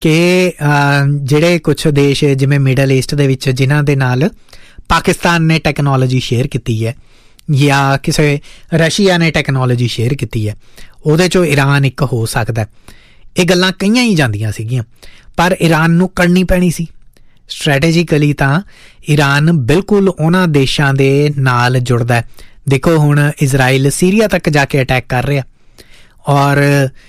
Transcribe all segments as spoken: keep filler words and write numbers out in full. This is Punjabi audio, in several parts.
ਕਿ ਜਿਹੜੇ ਕੁਛ ਦੇਸ਼ ਜਿਵੇਂ ਮਿਡਲ ਈਸਟ ਦੇ ਵਿੱਚ ਜਿਨ੍ਹਾਂ ਦੇ ਨਾਲ ਪਾਕਿਸਤਾਨ ਨੇ ਟੈਕਨੋਲੋਜੀ ਸ਼ੇਅਰ ਕੀਤੀ ਹੈ ਜਾਂ ਕਿਸੇ ਰਸ਼ੀਆ ਨੇ ਟੈਕਨੋਲੋਜੀ ਸ਼ੇਅਰ ਕੀਤੀ ਹੈ, ਉਹਦੇ 'ਚੋਂ ਈਰਾਨ ਇੱਕ ਹੋ ਸਕਦਾ। ਇਹ ਗੱਲਾਂ ਕਈਆਂ ਹੀ ਜਾਂਦੀਆਂ ਸੀਗੀਆਂ, ਪਰ ਈਰਾਨ ਨੂੰ ਕਰਨੀ ਪੈਣੀ ਸੀ ਸਟ੍ਰੈਟੇਜੀਕਲੀ। ਤਾਂ ਈਰਾਨ ਬਿਲਕੁਲ ਉਹਨਾਂ ਦੇਸ਼ਾਂ ਦੇ ਨਾਲ ਜੁੜਦਾ। ਦੇਖੋ ਹੁਣ ਇਜ਼ਰਾਈਲ ਸੀਰੀਆ ਤੱਕ ਜਾ ਕੇ ਅਟੈਕ ਕਰ ਰਿਹਾ, ਔਰ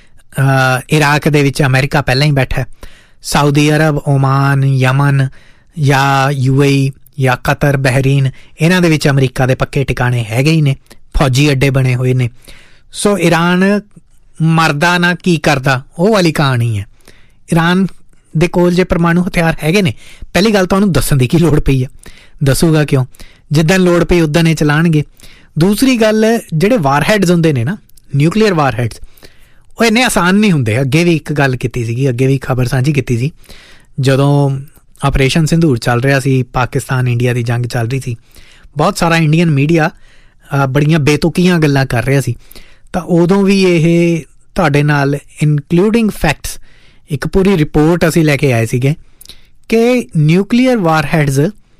ਇਰਾਕ ਦੇ ਵਿੱਚ ਅਮਰੀਕਾ ਪਹਿਲਾਂ ਹੀ ਬੈਠਾ। ਸਾਊਦੀ ਅਰਬ, ਓਮਾਨ, ਯਮਨ ਜਾਂ ਯੂ ਏ ਈ ਜਾਂ ਕਤਰ, ਬਹਿਰੀਨ, ਇਹਨਾਂ ਦੇ ਵਿੱਚ ਅਮਰੀਕਾ ਦੇ ਪੱਕੇ ਟਿਕਾਣੇ ਹੈਗੇ ਹੀ ਨੇ, ਫੌਜੀ ਅੱਡੇ ਬਣੇ ਹੋਏ ਨੇ। ਸੋ ਈਰਾਨ ਮਰਦਾ ਨਾ ਕੀ ਕਰਦਾ, ਉਹ ਵਾਲੀ ਕਹਾਣੀ ਹੈ। ਈਰਾਨ ਦੇ ਕੋਲ ਜੇ ਪਰਮਾਣੂ ਹਥਿਆਰ ਹੈਗੇ ਨੇ, ਪਹਿਲੀ ਗੱਲ ਤਾਂ ਉਹਨੂੰ ਦੱਸਣ ਦੀ ਕੀ ਲੋੜ ਪਈ ਆ, ਦੱਸੂਗਾ ਕਿਉਂ? ਜਿੱਦਾਂ ਲੋੜ ਪਈ ਉੱਦਾਂ ਨੇ ਚਲਾਉਣਗੇ। ਦੂਸਰੀ ਗੱਲ, ਜਿਹੜੇ ਵਾਰਹੈਡਸ ਹੁੰਦੇ ਨੇ ਨਾ, ਨਿਊਕਲੀਅਰ ਵਾਰਹੈਡਸ, ਉਹ ਇੰਨੇ ਆਸਾਨ ਨਹੀਂ ਹੁੰਦੇ। ਅੱਗੇ ਵੀ ਇੱਕ ਗੱਲ ਕੀਤੀ ਸੀਗੀ, ਅੱਗੇ ਵੀ ਖਬਰ ਸਾਂਝੀ ਕੀਤੀ ਸੀ, ਜਦੋਂ ਆਪਰੇਸ਼ਨ ਸਿੰਧੂਰ ਚੱਲ ਰਿਹਾ ਸੀ, ਪਾਕਿਸਤਾਨ ਇੰਡੀਆ ਦੀ ਜੰਗ ਚੱਲ ਰਹੀ ਸੀ, ਬਹੁਤ ਸਾਰਾ ਇੰਡੀਅਨ ਮੀਡੀਆ ਬੜੀਆਂ ਬੇਤੁਕੀਆਂ ਗੱਲਾਂ ਕਰ ਰਿਹਾ ਸੀ। ਤਾਂ ਉਦੋਂ ਵੀ ਇਹ ਤੁਹਾਡੇ ਨਾਲ ਇਨਕਲੂਡਿੰਗ ਫੈਕਟਸ ਇੱਕ ਪੂਰੀ ਰਿਪੋਰਟ ਅਸੀਂ ਲੈ ਕੇ ਆਏ ਸੀਗੇ ਕਿ ਨਿਊਕਲੀਅਰ ਵਾਰਹੈਡਸ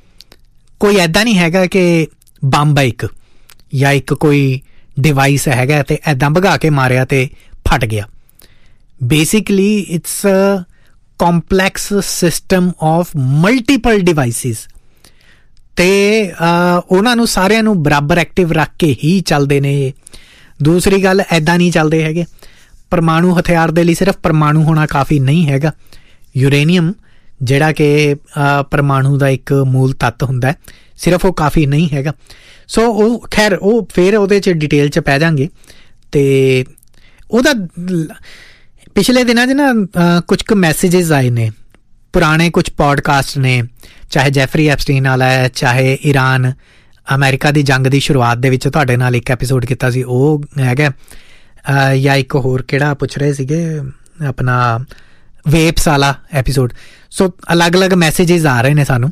ਕੋਈ ਇੱਦਾਂ ਨਹੀਂ ਹੈਗਾ ਕਿ ਬੰਬ ਹੈ ਇੱਕ, ਜਾਂ ਇੱਕ ਕੋਈ ਡਿਵਾਈਸ ਹੈਗਾ ਅਤੇ ਇੱਦਾਂ ਭਗਾ ਕੇ ਮਾਰਿਆ ਅਤੇ ਫਟ ਗਿਆ। Basically it's a complex system of multiple devices, ਅਤੇ ਉਹਨਾਂ ਨੂੰ ਸਾਰਿਆਂ ਨੂੰ ਬਰਾਬਰ ਐਕਟਿਵ ਰੱਖ ਕੇ ਹੀ ਚੱਲਦੇ ਨੇ। ਦੂਸਰੀ ਗੱਲ, ਇੱਦਾਂ ਨਹੀਂ ਚੱਲਦੇ ਹੈਗੇ। ਪਰਮਾਣੂ ਹਥਿਆਰ ਦੇ ਲਈ ਸਿਰਫ ਪਰਮਾਣੂ ਹੋਣਾ ਕਾਫੀ ਨਹੀਂ ਹੈਗਾ। ਯੂਰੇਨੀਅਮ ਜਿਹੜਾ ਕਿ ਪਰਮਾਣੂ ਦਾ ਇੱਕ ਮੂਲ ਤੱਤ ਹੁੰਦਾ, ਸਿਰਫ ਉਹ ਕਾਫੀ ਨਹੀਂ ਹੈਗਾ। ਸੋ ਉਹ ਖੈਰ ਉਹ ਫਿਰ ਉਹਦੇ 'ਚ ਡਿਟੇਲ 'ਚ ਪੈ ਜਾਵਾਂਗੇ। ਅਤੇ ਉਹਦਾ ਪਿਛਲੇ ਦਿਨਾਂ 'ਚ ਨਾ ਕੁਛ ਕੁ ਮੈਸੇਜਿਸ ਆਏ ਨੇ, ਪੁਰਾਣੇ ਕੁਛ ਪੋਡਕਾਸਟ ਨੇ, ਚਾਹੇ ਜੈਫਰੀ ਐਪਸਟੀਨ ਵਾਲਾ ਹੈ, ਚਾਹੇ ਈਰਾਨ ਅਮਰੀਕਾ ਦੀ ਜੰਗ ਦੀ ਸ਼ੁਰੂਆਤ ਦੇ ਵਿੱਚ ਤੁਹਾਡੇ ਨਾਲ ਇੱਕ ਐਪੀਸੋਡ ਕੀਤਾ ਸੀ ਉਹ ਹੈਗਾ, ਜਾਂ ਇੱਕ ਹੋਰ ਕਿਹੜਾ ਪੁੱਛ ਰਹੇ ਸੀਗੇ ਆਪਣਾ ਵੇਪਸ ਵਾਲਾ ਐਪੀਸੋਡ। ਸੋ ਅਲੱਗ ਅਲੱਗ ਮੈਸੇਜਿਸ ਆ ਰਹੇ ਨੇ ਸਾਨੂੰ,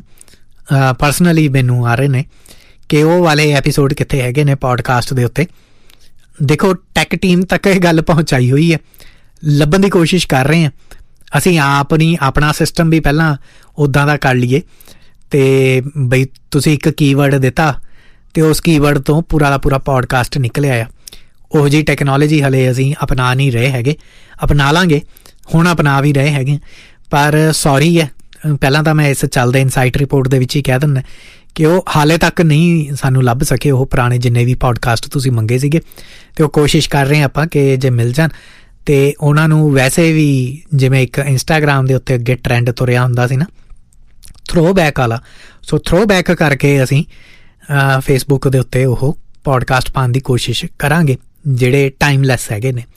ਪਰਸਨਲੀ ਮੈਨੂੰ ਆ ਰਹੇ ਨੇ ਕਿ ਉਹ ਵਾਲੇ ਐਪੀਸੋਡ ਕਿੱਥੇ ਹੈਗੇ ਨੇ ਪੋਡਕਾਸਟ ਦੇ ਉੱਤੇ। ਦੇਖੋ ਟੈਕ ਟੀਮ ਤੱਕ ਇਹ ਗੱਲ ਪਹੁੰਚਾਈ ਹੋਈ ਹੈ, ਲੱਭਣ ਦੀ ਕੋਸ਼ਿਸ਼ ਕਰ ਰਹੇ ਹਾਂ ਅਸੀਂ। ਆਪਣੀ ਆਪਣਾ ਸਿਸਟਮ ਵੀ ਪਹਿਲਾਂ ਉੱਦਾਂ ਦਾ ਕਰ ਲਈਏ, ਅਤੇ ਬਈ ਤੁਸੀਂ ਇੱਕ ਕੀਵਰਡ ਦਿੱਤਾ ਅਤੇ ਉਸ ਕੀਵਰਡ ਤੋਂ ਪੂਰਾ ਦਾ ਪੂਰਾ ਪੋਡਕਾਸਟ ਨਿਕਲਿਆ ਆ। ਉਹੋ ਜਿਹੀ ਟੈਕਨੋਲੋਜੀ ਹਲੇ ਅਸੀਂ ਅਪਣਾ ਨਹੀਂ ਰਹੇ ਹੈਗੇ, ਅਪਣਾ ਲਾਂਗੇ, ਹੁਣ ਅਪਣਾ ਵੀ ਰਹੇ ਹੈਗੇ। ਪਰ ਸੌਰੀ ਹੈ, ਪਹਿਲਾਂ ਤਾਂ ਮੈਂ ਇਸ ਚੱਲਦੇ ਇਨਸਾਈਟ ਰਿਪੋਰਟ ਦੇ ਵਿੱਚ ਹੀ ਕਹਿ ਦਿੰਦਾ ਕਿ ਉਹ ਹਾਲੇ ਤੱਕ ਨਹੀਂ ਸਾਨੂੰ ਲੱਭ ਸਕੇ ਉਹ ਪੁਰਾਣੇ ਜਿੰਨੇ ਵੀ ਪੋਡਕਾਸਟ ਤੁਸੀਂ ਮੰਗੇ ਸੀਗੇ। ਅਤੇ ਉਹ ਕੋਸ਼ਿਸ਼ ਕਰ ਰਹੇ ਆਪਾਂ ਕਿ ਜੇ ਮਿਲ ਜਾਣ, ਅਤੇ ਉਹਨਾਂ ਨੂੰ ਵੈਸੇ ਵੀ ਜਿਵੇਂ ਇੱਕ ਇੰਸਟਾਗ੍ਰਾਮ ਦੇ ਉੱਤੇ ਅੱਗੇ ਟਰੈਂਡ ਤੁਰਿਆ ਹੁੰਦਾ ਸੀ ਨਾ ਥਰੋ ਬੈਕ ਵਾਲਾ, ਸੋ ਥਰੋ ਬੈਕ ਕਰਕੇ ਅਸੀਂ ਫੇਸਬੁੱਕ ਦੇ ਉੱਤੇ ਉਹ ਪੋਡਕਾਸਟ ਪਾਉਣ ਦੀ ਕੋਸ਼ਿਸ਼ ਕਰਾਂਗੇ ਜਿਹੜੇ ਟਾਈਮਲੈਸ ਹੈਗੇ ਨੇ।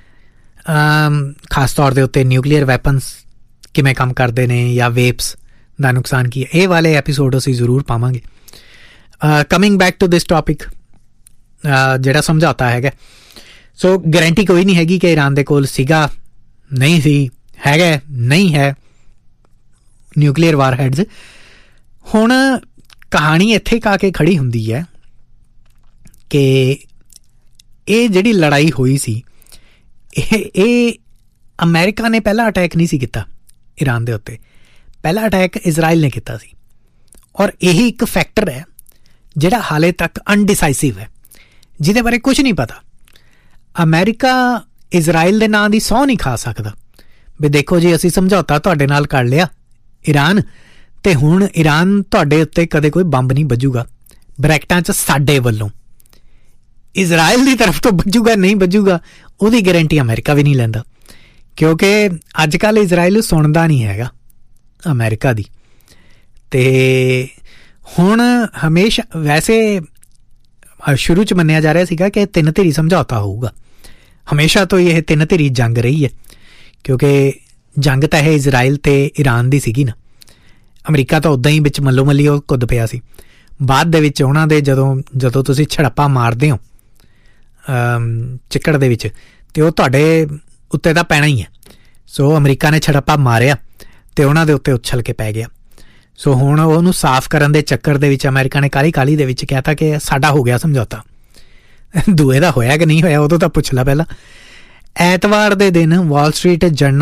ਖਾਸ ਤੌਰ ਦੇ ਉੱਤੇ ਨਿਊਕਲੀਅਰ ਵੈਪਨਸ ਕਿਵੇਂ ਕੰਮ ਕਰਦੇ ਨੇ ਜਾਂ ਵੇਪਸ ਦਾ ਨੁਕਸਾਨ ਕੀ ਹੈ, ਇਹ ਵਾਲੇ ਐਪੀਸੋਡ ਅਸੀਂ ਜ਼ਰੂਰ ਪਾਵਾਂਗੇ। Coming back to this topic, ਜਿਹੜਾ ਸਮਝੌਤਾ ਹੈਗਾ, ਸੋ ਗਰੰਟੀ ਕੋਈ ਨਹੀਂ ਹੈਗੀ ਕਿ ਈਰਾਨ ਦੇ ਕੋਲ ਸੀਗਾ, ਨਹੀਂ ਸੀ, ਹੈਗਾ, ਨਹੀਂ ਹੈ ਨਿਊਕਲੀਅਰ ਵਾਰਹੈਡਸ। ਹੁਣ ਕਹਾਣੀ ਇੱਥੇ ਕਾ ਕੇ ਖੜੀ ਹੁੰਦੀ ਹੈ ਕਿ ਇਹ ਜਿਹੜੀ ਲੜਾਈ ਹੋਈ ਸੀ, ਇਹ ਇਹ ਅਮਰੀਕਾ ਨੇ ਪਹਿਲਾ ਅਟੈਕ ਨਹੀਂ ਸੀ ਕੀਤਾ ਈਰਾਨ ਦੇ ਉੱਤੇ, ਪਹਿਲਾ ਅਟੈਕ ਇਜ਼ਰਾਈਲ ਨੇ ਕੀਤਾ ਸੀ। ਔਰ ਇਹੀ ਇੱਕ ਫੈਕਟਰ ਹੈ ਜਿਹੜਾ ਹਾਲੇ ਤੱਕ ਅਨਡਿਸਾਈਸਿਵ ਹੈ, ਜਿਹਦੇ ਬਾਰੇ ਕੁਛ ਨਹੀਂ ਪਤਾ। ਅਮਰੀਕਾ ਇਜ਼ਰਾਈਲ ਦੇ ਨਾਂ ਦੀ ਸਹੁੰ ਨਹੀਂ ਖਾ ਸਕਦਾ ਵੀ ਦੇਖੋ ਜੀ ਅਸੀਂ ਸਮਝੌਤਾ ਤੁਹਾਡੇ ਨਾਲ ਕਰ ਲਿਆ ਈਰਾਨ, ਅਤੇ ਹੁਣ ਈਰਾਨ ਤੁਹਾਡੇ ਉੱਤੇ ਕਦੇ ਕੋਈ ਬੰਬ ਨਹੀਂ ਵੱਜੂਗਾ, ਬਰੈਕਟਾਂ 'ਚ ਸਾਡੇ ਵੱਲੋਂ। ਇਜ਼ਰਾਈਲ ਦੀ ਤਰਫ ਤੋਂ ਵੱਜੂਗਾ ਨਹੀਂ ਵੱਜੂਗਾ ਉਹਦੀ ਗਾਰੰਟੀ ਅਮਰੀਕਾ ਵੀ ਨਹੀਂ ਲੈਂਦਾ, ਕਿਉਂਕਿ ਅੱਜ ਕੱਲ੍ਹ ਇਜ਼ਰਾਈਲ ਸੁਣਦਾ ਨਹੀਂ ਹੈਗਾ ਅਮਰੀਕਾ ਦੀ। ਅਤੇ ਹੁਣ ਹਮੇਸ਼ਾ ਵੈਸੇ ਸ਼ੁਰੂ 'ਚ ਮੰਨਿਆ ਜਾ ਰਿਹਾ ਸੀਗਾ ਕਿ ਤਿੰਨ ਧਿਰੀ ਸਮਝੌਤਾ ਹੋਊਗਾ, ਹਮੇਸ਼ਾ ਤੋਂ ਹੀ ਇਹ ਤਿੰਨ ਧਿਰੀ ਜੰਗ ਰਹੀ ਹੈ, ਕਿਉਂਕਿ ਜੰਗ ਤਾਂ ਇਹ ਇਜ਼ਰਾਈਲ ਅਤੇ ਈਰਾਨ ਦੀ ਸੀਗੀ ਨਾ। ਅਮਰੀਕਾ ਤਾਂ ਉੱਦਾਂ ਹੀ ਵਿੱਚ ਮੱਲੋ ਮੱਲੀ ਉਹ ਕੁੱਦ ਪਿਆ ਸੀ। ਬਾਅਦ ਦੇ ਵਿੱਚ ਉਹਨਾਂ ਦੇ ਜਦੋਂ ਜਦੋਂ ਤੁਸੀਂ ਛੜੱਪਾ ਮਾਰਦੇ ਹੋ ਚਿੱਕੜ ਦੇ ਵਿੱਚ, ਅਤੇ ਉਹ ਤੁਹਾਡੇ ਉੱਤੇ ਤਾਂ ਪੈਣਾ ਹੀ ਹੈ। ਸੋ ਅਮਰੀਕਾ ਨੇ ਛੜੱਪਾ ਮਾਰਿਆ ਅਤੇ ਉਹਨਾਂ ਦੇ ਉੱਤੇ ਉਛਲ ਕੇ ਪੈ ਗਿਆ। ਸੋ ਹੁਣ ਉਹਨੂੰ ਸਾਫ਼ ਕਰਨ ਦੇ ਚੱਕਰ ਦੇ ਵਿੱਚ ਅਮਰੀਕਾ ਨੇ ਕਾਹਲੀ ਕਾਹਲੀ ਦੇ ਵਿੱਚ ਕਹਿ ਤਾ ਕਿ ਸਾਡਾ ਹੋ ਗਿਆ ਸਮਝੌਤਾ। ਦੂਏ ਦਾ ਹੋਇਆ ਕਿ ਨਹੀਂ ਹੋਇਆ ਉਦੋਂ ਤਾਂ ਪੁੱਛ ਲਾ ਪਹਿਲਾਂ। ਐਤਵਾਰ ਦੇ ਦਿਨ ਵਾਲ ਸਟਰੀਟ ਜਰਨਲ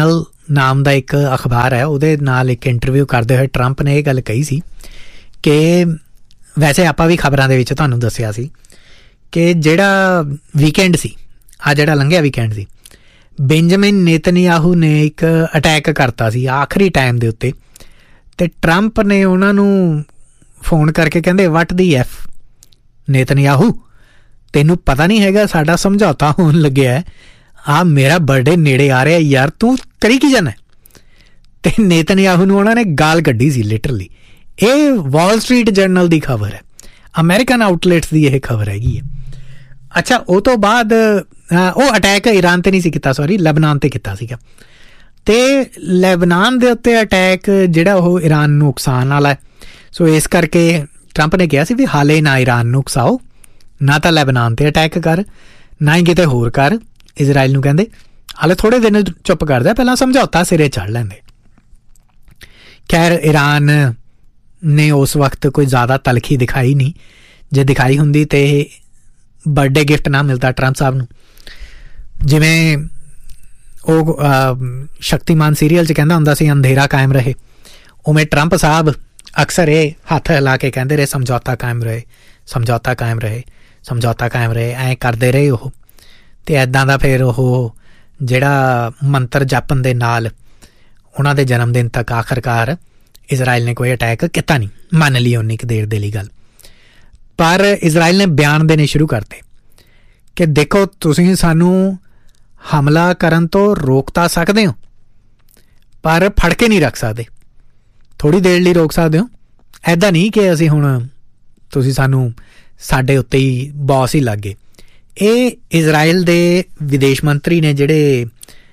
ਨਾਮ ਦਾ ਇੱਕ ਅਖਬਾਰ ਹੈ, ਉਹਦੇ ਨਾਲ ਇੱਕ ਇੰਟਰਵਿਊ ਕਰਦੇ ਹੋਏ ਟਰੰਪ ਨੇ ਇਹ ਗੱਲ ਕਹੀ ਸੀ ਕਿ ਵੈਸੇ ਆਪਾਂ ਵੀ ਖਬਰਾਂ ਦੇ ਵਿੱਚ ਤੁਹਾਨੂੰ ਦੱਸਿਆ ਸੀ ਕਿ ਜਿਹੜਾ ਵੀਕਐਂਡ ਸੀ, ਆ ਜਿਹੜਾ ਲੰਘਿਆ ਵੀਕਐਂਡ ਸੀ, ਬੈਂਜਾਮਿਨ ਨੇਤਨਯਾਹੂ ਨੇ ਇੱਕ ਅਟੈਕ ਕਰਤਾ ਸੀ ਆਖਰੀ ਟਾਈਮ ਦੇ ਉੱਤੇ, ਅਤੇ ਟਰੰਪ ਨੇ ਉਹਨਾਂ ਨੂੰ ਫੋਨ ਕਰਕੇ ਕਹਿੰਦੇ ਵੱਟ ਦੀ ਐਫ ਨੇਤਨਯਾਹੂ, ਤੈਨੂੰ ਪਤਾ ਨਹੀਂ ਹੈਗਾ ਸਾਡਾ ਸਮਝੌਤਾ ਹੋਣ ਲੱਗਿਆ, ਆ ਮੇਰਾ ਬਰਥਡੇ ਨੇੜੇ ਆ ਰਿਹਾ ਯਾਰ, ਤੂੰ ਕਰੀ ਕੀ ਜਾਣਾ। ਅਤੇ ਨੇਤਨਯਾਹੂ ਨੂੰ ਉਹਨਾਂ ਨੇ ਗਾਲ ਕੱਢੀ ਸੀ ਲਿਟਰਲੀ। ਇਹ ਵਾਲ ਸਟਰੀਟ ਜਰਨਲ ਦੀ ਖਬਰ ਹੈ, ਅਮਰੀਕਨ ਆਊਟਲੇਟਸ ਦੀ ਇਹ ਖਬਰ ਹੈਗੀ ਹੈ। ਅੱਛਾ, ਉਹ ਤੋਂ ਬਾਅਦ ਉਹ ਅਟੈਕ ਈਰਾਨ 'ਤੇ ਨਹੀਂ ਸੀ ਕੀਤਾ, ਸੌਰੀ ਲੈਬਨਾਨ 'ਤੇ ਕੀਤਾ ਸੀਗਾ, ਅਤੇ ਲੈਬਨਾਨ ਦੇ ਉੱਤੇ ਅਟੈਕ ਜਿਹੜਾ ਉਹ ਈਰਾਨ ਨੂੰ ਉਕਸਾਉਣ ਵਾਲਾ ਹੈ। ਸੋ ਇਸ ਕਰਕੇ ਟਰੰਪ ਨੇ ਕਿਹਾ ਸੀ ਵੀ ਹਾਲੇ ਨਾ ਈਰਾਨ ਨੂੰ ਉਕਸਾਓ, ਨਾ ਤਾਂ ਲੈਬਨਾਨ 'ਤੇ ਅਟੈਕ ਕਰ, ਨਾ ਹੀ ਕਿਤੇ ਹੋਰ ਕਰ। ਇਜ਼ਰਾਈਲ ਨੂੰ ਕਹਿੰਦੇ ਹਾਲੇ ਥੋੜ੍ਹੇ ਦਿਨ ਚੁੱਪ ਕਰ ਜਾ, ਪਹਿਲਾਂ ਸਮਝੌਤਾ ਸਿਰੇ ਚੜ੍ਹ ਲੈਂਦੇ। ਖੈਰ ਈਰਾਨ ਨੇ ਉਸ ਵਕਤ ਕੋਈ ਜ਼ਿਆਦਾ ਤਲਖੀ ਦਿਖਾਈ ਨਹੀਂ, ਜੇ ਦਿਖਾਈ ਹੁੰਦੀ ਤਾਂ ਬਰਥਡੇ ਗਿਫਟ ਨਾ ਮਿਲਦਾ ਟਰੰਪ ਸਾਹਿਬ ਨੂੰ। ਜਿਵੇਂ ਉਹ ਸ਼ਕਤੀਮਾਨ ਸੀਰੀਅਲ 'ਚ ਕਹਿੰਦਾ ਹੁੰਦਾ ਸੀ ਅੰਧੇਰਾ ਕਾਇਮ ਰਹੇ, ਉਵੇਂ ਟਰੰਪ ਸਾਹਿਬ ਅਕਸਰ ਇਹ ਹੱਥ ਹਿਲਾ ਕੇ ਕਹਿੰਦੇ ਰਹੇ ਸਮਝੌਤਾ ਕਾਇਮ ਰਹੇ, ਸਮਝੌਤਾ ਕਾਇਮ ਰਹੇ, ਸਮਝੌਤਾ ਕਾਇਮ ਰਹੇ, ਐਂ ਕਰਦੇ ਰਹੇ ਉਹ। ਅਤੇ ਇੱਦਾਂ ਦਾ ਫਿਰ ਉਹ ਜਿਹੜਾ ਮੰਤਰ ਜਾਪਣ ਦੇ ਨਾਲ ਉਹਨਾਂ ਦੇ ਜਨਮ ਦਿਨ ਤੱਕ ਆਖਰਕਾਰ ਇਜ਼ਰਾਈਲ ਨੇ ਕੋਈ ਅਟੈਕ ਕੀਤਾ ਨਹੀਂ, ਮੰਨ ਲਈ ਉਨੀ ਕੁ ਦੇਰ ਦੇ ਲਈ ਗੱਲ। ਪਰ ਇਜ਼ਰਾਈਲ ਨੇ ਬਿਆਨ ਦੇਣੇ ਸ਼ੁਰੂ ਕਰਤੇ ਕਿ ਦੇਖੋ ਤੁਸੀਂ ਸਾਨੂੰ ਹਮਲਾ ਕਰਨ ਤੋਂ ਰੋਕ ਤਾਂ ਸਕਦੇ ਹੋ, ਪਰ ਫੜ ਕੇ ਨਹੀਂ ਰੱਖ ਸਕਦੇ, ਥੋੜ੍ਹੀ ਦੇਰ ਲਈ ਰੋਕ ਸਕਦੇ ਹੋ, ਇੱਦਾਂ ਨਹੀਂ ਕਿ ਅਸੀਂ ਹੁਣ ਤੁਸੀਂ ਸਾਨੂੰ ਸਾਡੇ ਉੱਤੇ ਹੀ ਬੌਸ ਹੀ ਲੱਗ ਗਏ। ਇਹ ਇਜ਼ਰਾਈਲ ਦੇ ਵਿਦੇਸ਼ ਮੰਤਰੀ ਨੇ ਜਿਹੜੇ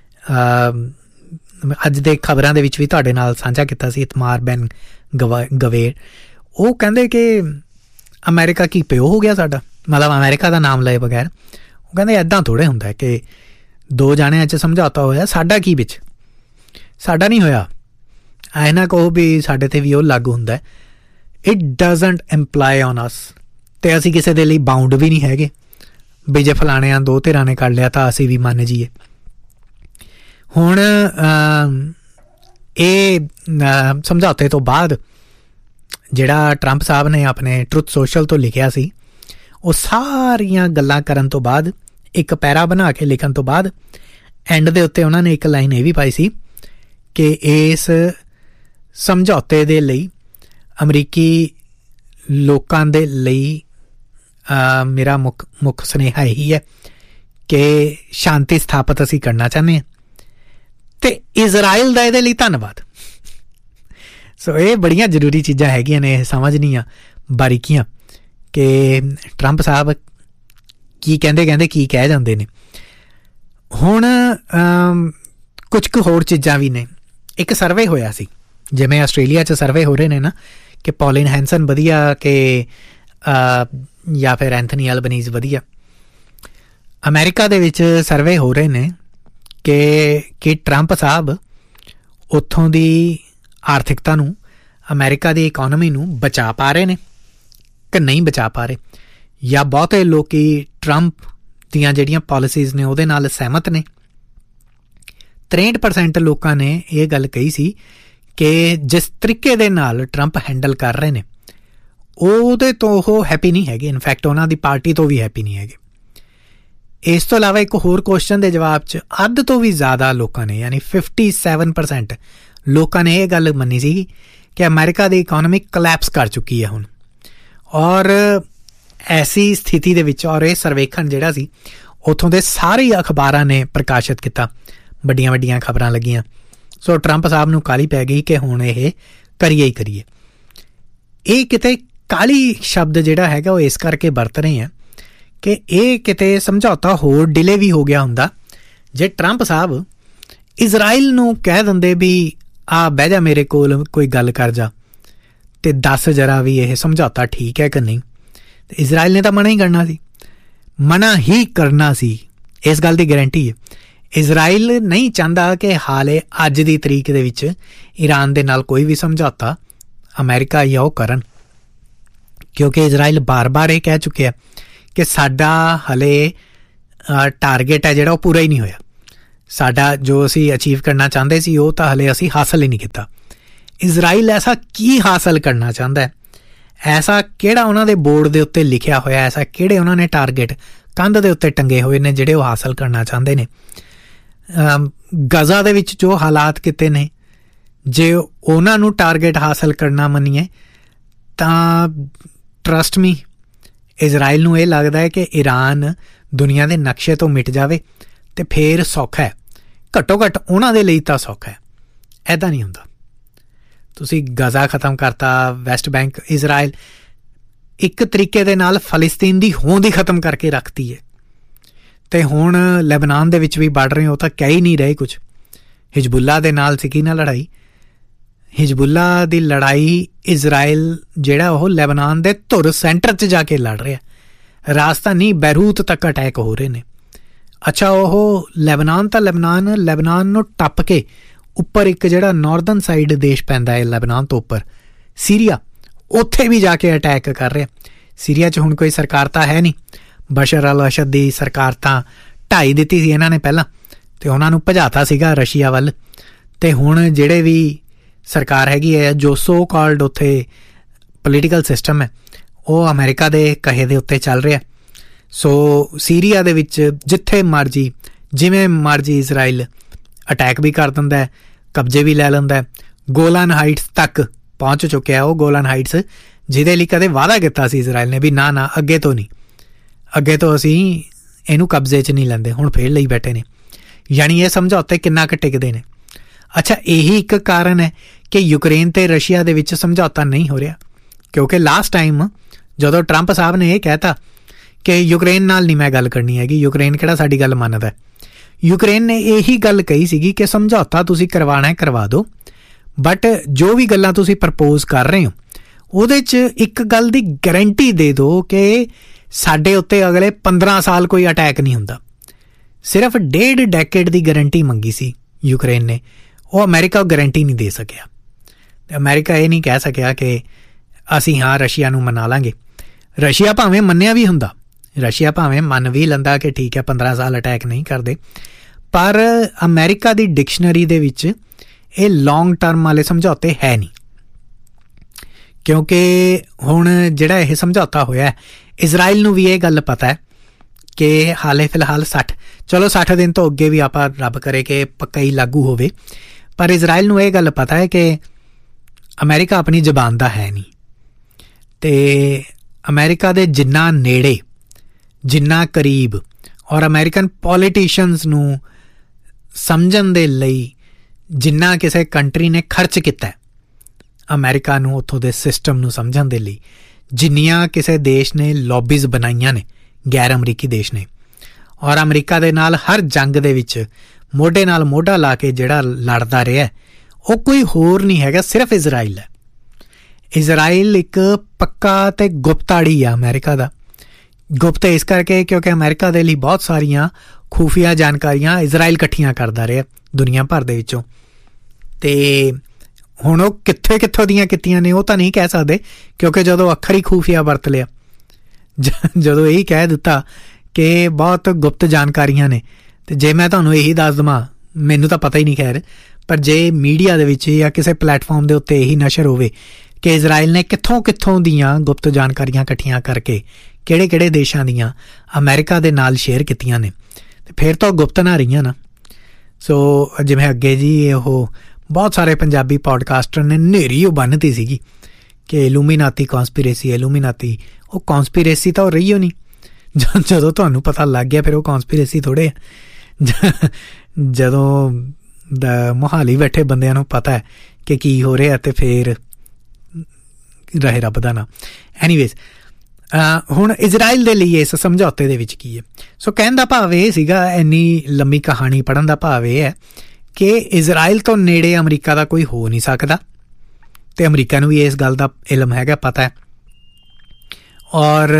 ਅੱਜ ਦੇ ਖਬਰਾਂ ਦੇ ਵਿੱਚ ਵੀ ਤੁਹਾਡੇ ਨਾਲ ਸਾਂਝਾ ਕੀਤਾ ਸੀ, ਇਤਮਾਰ ਬੈਨ ਗਵਾ ਗਵੇਰ, ਉਹ ਕਹਿੰਦੇ ਕਿ ਅਮਰੀਕਾ ਕੀ ਪਿਓ ਹੋ ਗਿਆ ਸਾਡਾ, ਮਤਲਬ ਅਮਰੀਕਾ ਦਾ ਨਾਮ ਲਏ ਬਗੈਰ। ਉਹ ਕਹਿੰਦੇ ਇੱਦਾਂ ਥੋੜ੍ਹੇ ਹੁੰਦਾ ਕਿ ਦੋ ਜਾਣਿਆਂ 'ਚ ਸਮਝੌਤਾ ਹੋਇਆ, ਸਾਡਾ ਕੀ ਵਿੱਚ, ਸਾਡਾ ਨਹੀਂ ਹੋਇਆ। ਐ ਨਾ ਕਹੋ ਵੀ ਸਾਡੇ 'ਤੇ ਵੀ ਉਹ ਲਾਗੂ ਹੁੰਦਾ। ਇਟ ਡਜ਼ਨਟ ਇੰਪਲਾਈ ਔਨ ਅਸ, ਅਤੇ ਅਸੀਂ ਕਿਸੇ ਦੇ ਲਈ ਬਾਉਂਡ ਵੀ ਨਹੀਂ ਹੈਗੇ ਵੀ ਜੇ ਫਲਾਣਿਆਂ ਦੋ ਧਿਰਾਂ ਨੇ ਕਰ ਲਿਆ ਤਾਂ ਅਸੀਂ ਵੀ ਮੰਨ ਜਾਈਏ। ਹੁਣ ਇਹ ਸਮਝੌਤੇ ਤੋਂ ਬਾਅਦ ਜਿਹੜਾ ਟਰੰਪ ਸਾਹਿਬ ਨੇ ਆਪਣੇ ਟਰੁਥ ਸੋਸ਼ਲ ਤੋਂ ਲਿਖਿਆ ਸੀ, ਉਹ ਸਾਰੀਆਂ ਗੱਲਾਂ ਕਰਨ ਤੋਂ ਬਾਅਦ ਇੱਕ ਪੈਰਾ ਬਣਾ ਕੇ ਲਿਖਣ ਤੋਂ ਬਾਅਦ ਐਂਡ ਦੇ ਉੱਤੇ ਉਹਨਾਂ ਨੇ ਇੱਕ ਲਾਈਨ ਇਹ ਵੀ ਪਾਈ ਸੀ ਕਿ ਇਸ ਸਮਝੌਤੇ ਦੇ ਲਈ ਅਮਰੀਕੀ ਲੋਕਾਂ ਦੇ ਲਈ ਮੇਰਾ ਮੁੱਖ ਮੁੱਖ ਸੁਨੇਹਾ ਇਹੀ ਹੈ ਕਿ ਸ਼ਾਂਤੀ ਸਥਾਪਿਤ ਅਸੀਂ ਕਰਨਾ ਚਾਹੁੰਦੇ ਹਾਂ, ਅਤੇ ਇਜ਼ਰਾਈਲ ਦਾ ਇਹਦੇ ਲਈ ਧੰਨਵਾਦ। ਸੋ ਇਹ ਬੜੀਆਂ ਜ਼ਰੂਰੀ ਚੀਜ਼ਾਂ ਹੈਗੀਆਂ ਨੇ, ਇਹ ਸਮਝਣੀਆਂ ਬਾਰੀਕੀਆਂ ਕਿ ਟਰੰਪ ਸਾਹਿਬ ਕੀ ਕਹਿੰਦੇ ਕਹਿੰਦੇ ਕੀ ਕਹਿ ਜਾਂਦੇ ਨੇ। ਹੁਣ ਕੁਝ ਕੁ ਹੋਰ ਚੀਜ਼ਾਂ ਵੀ ਨੇ। ਇੱਕ ਸਰਵੇ ਹੋਇਆ ਸੀ, ਜਿਵੇਂ ਆਸਟ੍ਰੇਲੀਆ 'ਚ ਸਰਵੇ ਹੋ ਰਹੇ ਨੇ ਨਾ ਕਿ ਪੌਲਿਨ ਹੈਂਸਨ ਵਧੀਆ ਕਿ ਜਾਂ ਫਿਰ ਐਂਥਨੀ ਐਲਬਨੀਜ਼ ਵਧੀਆ, ਅਮਰੀਕਾ ਦੇ ਵਿੱਚ ਸਰਵੇ ਹੋ ਰਹੇ ਨੇ ਕਿ ਕਿ ਟਰੰਪ ਸਾਹਿਬ ਉੱਥੋਂ ਦੀ ਆਰਥਿਕਤਾ ਨੂੰ, ਅਮਰੀਕਾ ਦੀ ਇਕੋਨਮੀ ਨੂੰ ਬਚਾ ਪਾ ਰਹੇ ਨੇ ਕਿ ਨਹੀਂ ਬਚਾ ਪਾ ਰਹੇ, ਜਾਂ ਬਹੁਤੇ ਲੋਕ ਟਰੰਪ ਦੀਆਂ ਜਿਹੜੀਆਂ ਪਾਲਿਸੀਜ਼ ਨੇ ਉਹਦੇ ਨਾਲ ਸਹਿਮਤ ਨੇ। ਤਰੇਂਹਠ ਪਰਸੈਂਟ ਲੋਕਾਂ ਨੇ ਇਹ ਗੱਲ ਕਹੀ ਸੀ ਕਿ ਜਿਸ ਤਰੀਕੇ ਦੇ ਨਾਲ ਟਰੰਪ ਹੈਂਡਲ ਕਰ ਰਹੇ ਨੇ ਉਹਦੇ ਤੋਂ ਉਹ ਹੈਪੀ ਨਹੀਂ ਹੈਗੇ, ਇਨਫੈਕਟ ਉਹਨਾਂ ਦੀ ਪਾਰਟੀ ਤੋਂ ਵੀ ਹੈਪੀ ਨਹੀਂ ਹੈਗੇ। ਇਸ ਤੋਂ ਇਲਾਵਾ ਇੱਕ ਹੋਰ ਕੁਐਸਚਨ ਦੇ ਜਵਾਬ 'ਚ ਅੱਧ ਤੋਂ ਵੀ ਜ਼ਿਆਦਾ ਲੋਕਾਂ ਨੇ, ਯਾਨੀ ਫਿਫਟੀ ਸੈਵਨ ਪਰਸੈਂਟ ਲੋਕਾਂ ਨੇ ਇਹ ਗੱਲ ਮੰਨੀ ਸੀ ਕਿ ਅਮਰੀਕਾ ਦੀ ਇਕੋਨਮੀ ਕਲੈਪਸ ਕਰ ਚੁੱਕੀ ਹੈ ਹੁਣ। ਔਰ ਐਸੀ ਸਥਿਤੀ ਦੇ ਵਿੱਚ, ਔਰ ਇਹ ਸਰਵੇਖਣ ਜਿਹੜਾ ਸੀ ਉੱਥੋਂ ਦੇ ਸਾਰੇ ਅਖਬਾਰਾਂ ਨੇ ਪ੍ਰਕਾਸ਼ਿਤ ਕੀਤਾ, ਵੱਡੀਆਂ ਵੱਡੀਆਂ ਖਬਰਾਂ ਲੱਗੀਆਂ। ਸੋ ਟਰੰਪ ਸਾਹਿਬ ਨੂੰ ਕਾਹਲੀ ਪੈ ਗਈ ਕਿ ਹੁਣ ਇਹ ਕਰੀਏ ਹੀ ਕਰੀਏ। ਇਹ ਕਿਤੇ ਕਾਹਲੀ ਸ਼ਬਦ ਜਿਹੜਾ ਹੈਗਾ ਉਹ ਇਸ ਕਰਕੇ ਵਰਤ ਰਹੇ ਆ ਕਿ ਇਹ ਕਿਤੇ ਸਮਝੌਤਾ ਹੋਰ ਡਿਲੇ ਵੀ ਹੋ ਗਿਆ ਹੁੰਦਾ ਜੇ ਟਰੰਪ ਸਾਹਿਬ ਇਜ਼ਰਾਈਲ ਨੂੰ ਕਹਿ ਦਿੰਦੇ ਵੀ ਆ ਬਹਿ ਜਾ ਮੇਰੇ ਕੋਲ, ਕੋਈ ਗੱਲ ਕਰ ਜਾ, ਅਤੇ ਦੱਸ ਜਰਾ ਵੀ ਇਹ ਸਮਝੌਤਾ ਠੀਕ ਹੈ ਕਿ ਨਹੀਂ। ਅਤੇ ਇਜ਼ਰਾਈਲ ਨੇ ਤਾਂ ਮਨਾ ਹੀ ਕਰਨਾ ਸੀ, ਮਨਾ ਹੀ ਕਰਨਾ ਸੀ, ਇਸ ਗੱਲ ਦੀ ਗਰੰਟੀ ਹੈ। ਇਜ਼ਰਾਈਲ ਨਹੀਂ ਚਾਹੁੰਦਾ ਕਿ ਹਾਲੇ ਅੱਜ ਦੀ ਤਰੀਕ ਦੇ ਵਿੱਚ ਈਰਾਨ ਦੇ ਨਾਲ ਕੋਈ ਵੀ ਸਮਝੌਤਾ ਅਮਰੀਕਾ ਜਾਂ ਉਹ ਕਰਨ, ਕਿਉਂਕਿ ਇਜ਼ਰਾਈਲ ਬਾਰ-ਬਾਰ ਇਹ ਕਹਿ ਚੁੱਕਿਆ ਕਿ ਸਾਡਾ ਹਲੇ ਟਾਰਗੇਟ ਹੈ ਜਿਹੜਾ ਉਹ ਪੂਰਾ ਹੀ ਨਹੀਂ ਹੋਇਆ, ਸਾਡਾ ਜੋ ਅਸੀਂ ਅਚੀਵ ਕਰਨਾ ਚਾਹੁੰਦੇ ਸੀ ਉਹ ਤਾਂ ਹਲੇ ਅਸੀਂ ਹਾਸਲ ਹੀ ਨਹੀਂ ਕੀਤਾ। ਇਜ਼ਰਾਈਲ ਐਸਾ ਕੀ ਹਾਸਲ ਕਰਨਾ ਚਾਹੁੰਦਾ ਹੈ, ਐਸਾ ਕਿਹੜਾ ਉਹਨਾਂ ਦੇ ਬੋਰਡ ਦੇ ਉੱਤੇ ਲਿਖਿਆ ਹੋਇਆ, ਐਸਾ ਕਿਹੜੇ ਉਹਨਾਂ ਨੇ ਟਾਰਗੇਟ ਕੰਧ ਦੇ ਉੱਤੇ ਟੰਗੇ ਹੋਏ ਨੇ ਜਿਹੜੇ ਉਹ ਹਾਸਲ ਕਰਨਾ ਚਾਹੁੰਦੇ ਨੇ। ਗਜ਼ਾ ਦੇ ਵਿੱਚ ਜੋ ਹਾਲਾਤ ਕੀਤੇ ਨੇ, ਜੇ ਉਹਨਾਂ ਨੂੰ ਟਾਰਗੇਟ ਹਾਸਲ ਕਰਨਾ ਮੰਨੀਏ ਤਾਂ ਟਰਸਟ ਮੀ ਇਜ਼ਰਾਈਲ ਨੂੰ ਇਹ ਲੱਗਦਾ ਹੈ ਕਿ ਈਰਾਨ ਦੁਨੀਆ ਦੇ ਨਕਸ਼ੇ ਤੋਂ ਮਿਟ ਜਾਵੇ ਅਤੇ ਫਿਰ ਸੌਖਾ ਹੈ, ਘੱਟੋ ਘੱਟ ਉਹਨਾਂ ਦੇ ਲਈ ਤਾਂ ਸੌਖਾ ਹੈ। ਇੱਦਾਂ ਨਹੀਂ ਹੁੰਦਾ। ਤੁਸੀਂ ਗਜ਼ਾ ਖ਼ਤਮ ਕਰਤਾ, ਵੈਸਟ ਬੈਂਕ, ਇਜ਼ਰਾਈਲ ਇੱਕ ਤਰੀਕੇ ਦੇ ਨਾਲ ਫਲਸਤੀਨ ਦੀ ਹੋਂਦ ਹੀ ਖ਼ਤਮ ਕਰਕੇ ਰੱਖਤੀ ਹੈ। ਅਤੇ ਹੁਣ ਲੈਬਨਾਨ ਦੇ ਵਿੱਚ ਵੀ ਵੜ ਰਹੇ ਹੋ ਤਾਂ ਕਹਿ ਹੀ ਨਹੀਂ ਰਹੇ ਕੁਛ। ਹਿਜ਼ਬੁੱਲਾ ਦੇ ਨਾਲ ਸੀਗੀ ਨਾ ਲੜਾਈ, ਹਿਜ਼ਬੁੱਲਾ ਦੀ ਲੜਾਈ ਇਜ਼ਰਾਈਲ ਜਿਹੜਾ ਉਹ ਲੈਬਨਾਨ ਦੇ ਧੁਰ ਸੈਂਟਰ 'ਚ ਜਾ ਕੇ ਲੜ ਰਿਹਾ। ਰਾਜਧਾਨੀ ਬੈਰੂਤ ਤੱਕ ਅਟੈਕ ਹੋ ਰਹੇ ਨੇ। ਅੱਛਾ, ਉਹ ਲੈਬਨਾਨ ਤਾਂ ਲੈਬਨਾਨ ਲੈਬਨਾਨ ਨੂੰ ਟੱਪ ਕੇ ਉੱਪਰ ਇੱਕ ਜਿਹੜਾ ਨਾਰਦਰਨ ਸਾਈਡ ਦੇਸ਼ ਪੈਂਦਾ ਹੈ ਲੈਬਨਾਨ ਤੋਂ ਉੱਪਰ, ਸੀਰੀਆ, ਉੱਥੇ ਵੀ ਜਾ ਕੇ ਅਟੈਕ ਕਰ ਰਿਹਾ। ਸੀਰੀਆ 'ਚ ਹੁਣ ਕੋਈ ਸਰਕਾਰ ਤਾਂ ਹੈ ਨਹੀਂ। ਬਸ਼ਰ ਅਲ ਅਸਦ ਦੀ ਸਰਕਾਰ ਤਾਂ ਢਾਈ ਦਿੱਤੀ ਸੀ ਇਹਨਾਂ ਨੇ ਪਹਿਲਾਂ, ਅਤੇ ਉਹਨਾਂ ਨੂੰ ਭਜਾਤਾ ਸੀਗਾ ਰਸ਼ੀਆ ਵੱਲ। ਅਤੇ ਹੁਣ ਜਿਹੜੇ ਵੀ ਸਰਕਾਰ ਹੈਗੀ ਹੈ, ਜੋ ਸੋ ਕਾਲਡ ਉੱਥੇ ਪੋਲੀਟੀਕਲ ਸਿਸਟਮ ਹੈ, ਉਹ ਅਮਰੀਕਾ ਦੇ ਕਹੇ ਦੇ ਉੱਤੇ ਚੱਲ ਰਿਹਾ। ਸੋ ਸੀਰੀਆ ਦੇ ਵਿੱਚ ਜਿੱਥੇ ਮਰਜ਼ੀ ਜਿਵੇਂ ਮਰਜ਼ੀ ਇਜ਼ਰਾਈਲ ਅਟੈਕ ਵੀ ਕਰ ਦਿੰਦਾ, ਕਬਜ਼ੇ ਵੀ ਲੈ ਲੈਂਦਾ। ਗੋਲਾਨ ਹਾਈਟਸ ਤੱਕ ਪਹੁੰਚ ਚੁੱਕਿਆ ਉਹ ਗੋਲਾਨ ਹਾਈਟਸ, ਜਿਹਦੇ ਲਈ ਕਦੇ ਵਾਅਦਾ ਕੀਤਾ ਸੀ ਇਜ਼ਰਾਈਲ ਨੇ ਵੀ ਨਾ ਨਾ ਅੱਗੇ ਤੋਂ ਨਹੀਂ, ਅੱਗੇ ਤੋਂ ਅਸੀਂ ਇਹਨੂੰ ਕਬਜ਼ੇ 'ਚ ਨਹੀਂ ਲੈਂਦੇ, ਹੁਣ ਫੇਰ ਲਈ ਬੈਠੇ ਨੇ। ਯਾਨੀ ਇਹ ਸਮਝੌਤੇ ਕਿੰਨਾ ਕੁ ਟਿਕਦੇ ਨੇ। ਅੱਛਾ, ਇਹੀ ਇੱਕ ਕਾਰਨ ਹੈ ਕਿ ਯੂਕਰੇਨ ਅਤੇ ਰਸ਼ੀਆ ਦੇ ਵਿੱਚ ਸਮਝੌਤਾ ਨਹੀਂ ਹੋ ਰਿਹਾ, ਕਿਉਂਕਿ ਲਾਸਟ ਟਾਈਮ ਜਦੋਂ ਟਰੰਪ ਸਾਹਿਬ ਨੇ ਇਹ ਕਹਿਤਾ ਕਿ ਯੂਕਰੇਨ ਨਾਲ ਨਹੀਂ ਮੈਂ ਗੱਲ ਕਰਨੀ ਹੈਗੀ, ਯੂਕਰੇਨ ਕਿਹੜਾ ਸਾਡੀ ਗੱਲ ਮੰਨਦਾ, ਯੂਕਰੇਨ ਨੇ ਇਹੀ ਗੱਲ ਕਹੀ ਸੀਗੀ ਕਿ ਸਮਝੌਤਾ ਤੁਸੀਂ ਕਰਵਾਉਣਾ ਕਰਵਾ ਦਿਓ, ਬਟ ਜੋ ਵੀ ਗੱਲਾਂ ਤੁਸੀਂ ਪ੍ਰਪੋਜ਼ ਕਰ ਰਹੇ ਹੋ ਉਹਦੇ 'ਚ ਇੱਕ ਗੱਲ ਦੀ ਗਰੰਟੀ ਦੇ ਦਿਓ ਕਿ ਸਾਡੇ ਉੱਤੇ ਅਗਲੇ ਪੰਦਰਾਂ ਸਾਲ ਕੋਈ ਅਟੈਕ ਨਹੀਂ ਹੁੰਦਾ। ਸਿਰਫ ਡੇਢ ਡੈਕੇਡ ਦੀ ਗਰੰਟੀ ਮੰਗੀ ਸੀ ਯੂਕਰੇਨ ਨੇ, ਉਹ ਅਮਰੀਕਾ ਗਰੰਟੀ ਨਹੀਂ ਦੇ ਸਕਿਆ। ਅਤੇ ਅਮਰੀਕਾ ਇਹ ਨਹੀਂ ਕਹਿ ਸਕਿਆ ਕਿ ਅਸੀਂ ਹਾਂ ਰਸ਼ੀਆ ਨੂੰ ਮਨਾ ਲਾਂਗੇ। ਰਸ਼ੀਆ ਭਾਵੇਂ ਮੰਨਿਆ ਵੀ ਹੁੰਦਾ, ਰਸ਼ੀਆ ਭਾਵੇਂ ਮੰਨ ਵੀ ਲੈਂਦਾ ਕਿ ਠੀਕ ਹੈ ਪੰਦਰਾਂ ਸਾਲ ਅਟੈਕ ਨਹੀਂ ਕਰਦੇ, ਪਰ ਅਮਰੀਕਾ ਦੀ ਡਿਕਸ਼ਨਰੀ ਦੇ ਵਿੱਚ ਇਹ ਲੌਂਗ ਟਰਮ ਵਾਲੇ ਸਮਝੌਤੇ ਹੈ ਨਹੀਂ। ਕਿਉਂਕਿ ਹੁਣ ਜਿਹੜਾ ਇਹ ਸਮਝੌਤਾ ਹੋਇਆ, ਇਜ਼ਰਾਈਲ ਨੂੰ ਵੀ ਇਹ ਗੱਲ ਪਤਾ ਹੈ ਕਿ ਹਾਲੇ ਫਿਲਹਾਲ ਸੱਠ ਚਲੋ ਸੱਠ ਦਿਨ ਤੋਂ ਅੱਗੇ ਵੀ ਆਪਾਂ ਰੱਬ ਕਰੇ ਕਿ ਪੱਕਾ ਹੀ ਲਾਗੂ ਹੋਵੇ, ਪਰ ਇਜ਼ਰਾਈਲ ਨੂੰ ਇਹ ਗੱਲ ਪਤਾ ਹੈ ਕਿ ਅਮਰੀਕਾ ਆਪਣੀ ਜ਼ਬਾਨ ਦਾ ਹੈ ਨਹੀਂ। ਅਤੇ ਅਮਰੀਕਾ ਦੇ ਜਿੰਨਾ ਨੇੜੇ, ਜਿੰਨਾ ਕਰੀਬ, ਔਰ ਅਮਰੀਕਨ ਪੋਲੀਟੀਸ਼ੀਅਨਸ ਨੂੰ ਸਮਝਣ ਦੇ ਲਈ ਜਿੰਨਾ ਕਿਸੇ ਕੰਟਰੀ ਨੇ ਖਰਚ ਕੀਤਾ ਅਮਰੀਕਾ ਨੂੰ ਉੱਥੋਂ ਦੇ ਸਿਸਟਮ ਨੂੰ ਸਮਝਣ ਦੇ ਲਈ, ਜਿੰਨੀਆਂ ਕਿਸੇ ਦੇਸ਼ ਨੇ ਲੌਬੀਜ਼ ਬਣਾਈਆਂ ਨੇ, ਗੈਰ ਅਮਰੀਕੀ ਦੇਸ਼ ਨੇ, ਔਰ ਅਮਰੀਕਾ ਦੇ ਨਾਲ ਹਰ ਜੰਗ ਦੇ ਵਿੱਚ ਮੋਢੇ ਨਾਲ ਮੋਢਾ ਲਾ ਕੇ ਜਿਹੜਾ ਲੜਦਾ ਰਿਹਾ, ਉਹ ਕੋਈ ਹੋਰ ਨਹੀਂ ਹੈਗਾ, ਸਿਰਫ ਇਜ਼ਰਾਈਲ ਹੈ। ਇਜ਼ਰਾਈਲ ਇੱਕ ਪੱਕਾ ਅਤੇ ਗੁਪਤਾੜੀ ਆ ਅਮਰੀਕਾ ਦਾ। ਗੁਪਤ ਇਸ ਕਰਕੇ ਕਿਉਂਕਿ ਅਮਰੀਕਾ ਦੇ ਲਈ ਬਹੁਤ ਸਾਰੀਆਂ ਖੂਫੀਆ ਜਾਣਕਾਰੀਆਂ ਇਜ਼ਰਾਈਲ ਇਕੱਠੀਆਂ ਕਰਦਾ ਰਿਹਾ ਦੁਨੀਆ ਭਰ ਦੇ ਵਿੱਚੋਂ। ਅਤੇ ਹੁਣ ਉਹ ਕਿੱਥੇ ਕਿੱਥੋਂ ਦੀਆਂ ਕੀਤੀਆਂ ਨੇ ਉਹ ਤਾਂ ਨਹੀਂ ਕਹਿ ਸਕਦੇ, ਕਿਉਂਕਿ ਜਦੋਂ ਅੱਖਰ ਹੀ ਖੂਫੀਆ ਵਰਤ ਲਿਆ, ਜਦੋਂ ਇਹੀ ਕਹਿ ਦਿੱਤਾ ਕਿ ਬਹੁਤ ਗੁਪਤ ਜਾਣਕਾਰੀਆਂ ਨੇ, ਅਤੇ ਜੇ ਮੈਂ ਤੁਹਾਨੂੰ ਇਹੀ ਦੱਸ ਦੇਵਾਂ, ਮੈਨੂੰ ਤਾਂ ਪਤਾ ਹੀ ਨਹੀਂ ਖੈਰ, ਪਰ ਜੇ ਮੀਡੀਆ ਦੇ ਵਿੱਚ ਜਾਂ ਕਿਸੇ ਪਲੇਟਫਾਰਮ ਦੇ ਉੱਤੇ ਇਹੀ ਨਸ਼ਰ ਹੋਵੇ ਕਿ ਇਜ਼ਰਾਈਲ ਨੇ ਕਿੱਥੋਂ ਕਿੱਥੋਂ ਦੀਆਂ ਗੁਪਤ ਜਾਣਕਾਰੀਆਂ ਇਕੱਠੀਆਂ ਕਰਕੇ ਕਿਹੜੇ ਕਿਹੜੇ ਦੇਸ਼ਾਂ ਦੀਆਂ ਅਮਰੀਕਾ ਦੇ ਨਾਲ ਸ਼ੇਅਰ ਕੀਤੀਆਂ ਨੇ, ਅਤੇ ਫਿਰ ਤਾਂ ਉਹ ਗੁਪਤ ਨਾ ਰਹੀਆਂ ਨਾ। ਸੋ ਜਿਵੇਂ ਅੱਗੇ ਜੀ ਉਹ ਬਹੁਤ ਸਾਰੇ ਪੰਜਾਬੀ ਪੋਡਕਾਸਟਰ ਨੇ ਨੇਰੀ ਉਹ ਬੰਨ੍ਹਤੀ ਸੀਗੀ ਕਿ ਇਲੂਮੀਨਾਤੀ ਕੌਂਸਪੀਰੇਸੀ, ਇਲੂਮੀਨਾਤੀ, ਉਹ ਕੌਂਸਪੀਰੇਸੀ ਤਾਂ ਉਹ ਰਹੀ ਓ ਨਹੀਂ। ਜਦੋਂ ਤੁਹਾਨੂੰ ਪਤਾ ਲੱਗ ਗਿਆ ਫਿਰ ਉਹ ਕੌਂਸਪੀਰੇਸੀ ਥੋੜ੍ਹੇ ਆ। ਜਦੋਂ ਦਾ ਮੋਹਾਲੀ ਬੈਠੇ ਬੰਦਿਆਂ ਨੂੰ ਪਤਾ ਹੈ ਕਿ ਕੀ ਹੋ ਰਿਹਾ, ਅਤੇ ਫਿਰ ਰਹੇ ਰੱਬ ਦਾ ਨਾਂ। ਐਨੀਵੇਜ਼, ਹੁਣ ਇਜ਼ਰਾਈਲ ਦੇ ਲਈ ਇਸ ਸਮਝੌਤੇ ਦੇ ਵਿੱਚ ਕੀ ਹੈ? ਸੋ ਕਹਿਣ ਦਾ ਭਾਵ ਇਹ ਸੀਗਾ, ਇੰਨੀ ਲੰਮੀ ਕਹਾਣੀ ਪੜ੍ਹਨ ਦਾ ਭਾਵ ਇਹ ਹੈ ਕਿ ਇਜ਼ਰਾਈਲ ਤੋਂ ਨੇੜੇ ਅਮਰੀਕਾ ਦਾ ਕੋਈ ਹੋ ਨਹੀਂ ਸਕਦਾ, ਅਤੇ ਅਮਰੀਕਾ ਨੂੰ ਵੀ ਇਸ ਗੱਲ ਦਾ ਇਲਮ ਹੈਗਾ, ਪਤਾ ਹੈ। ਔਰ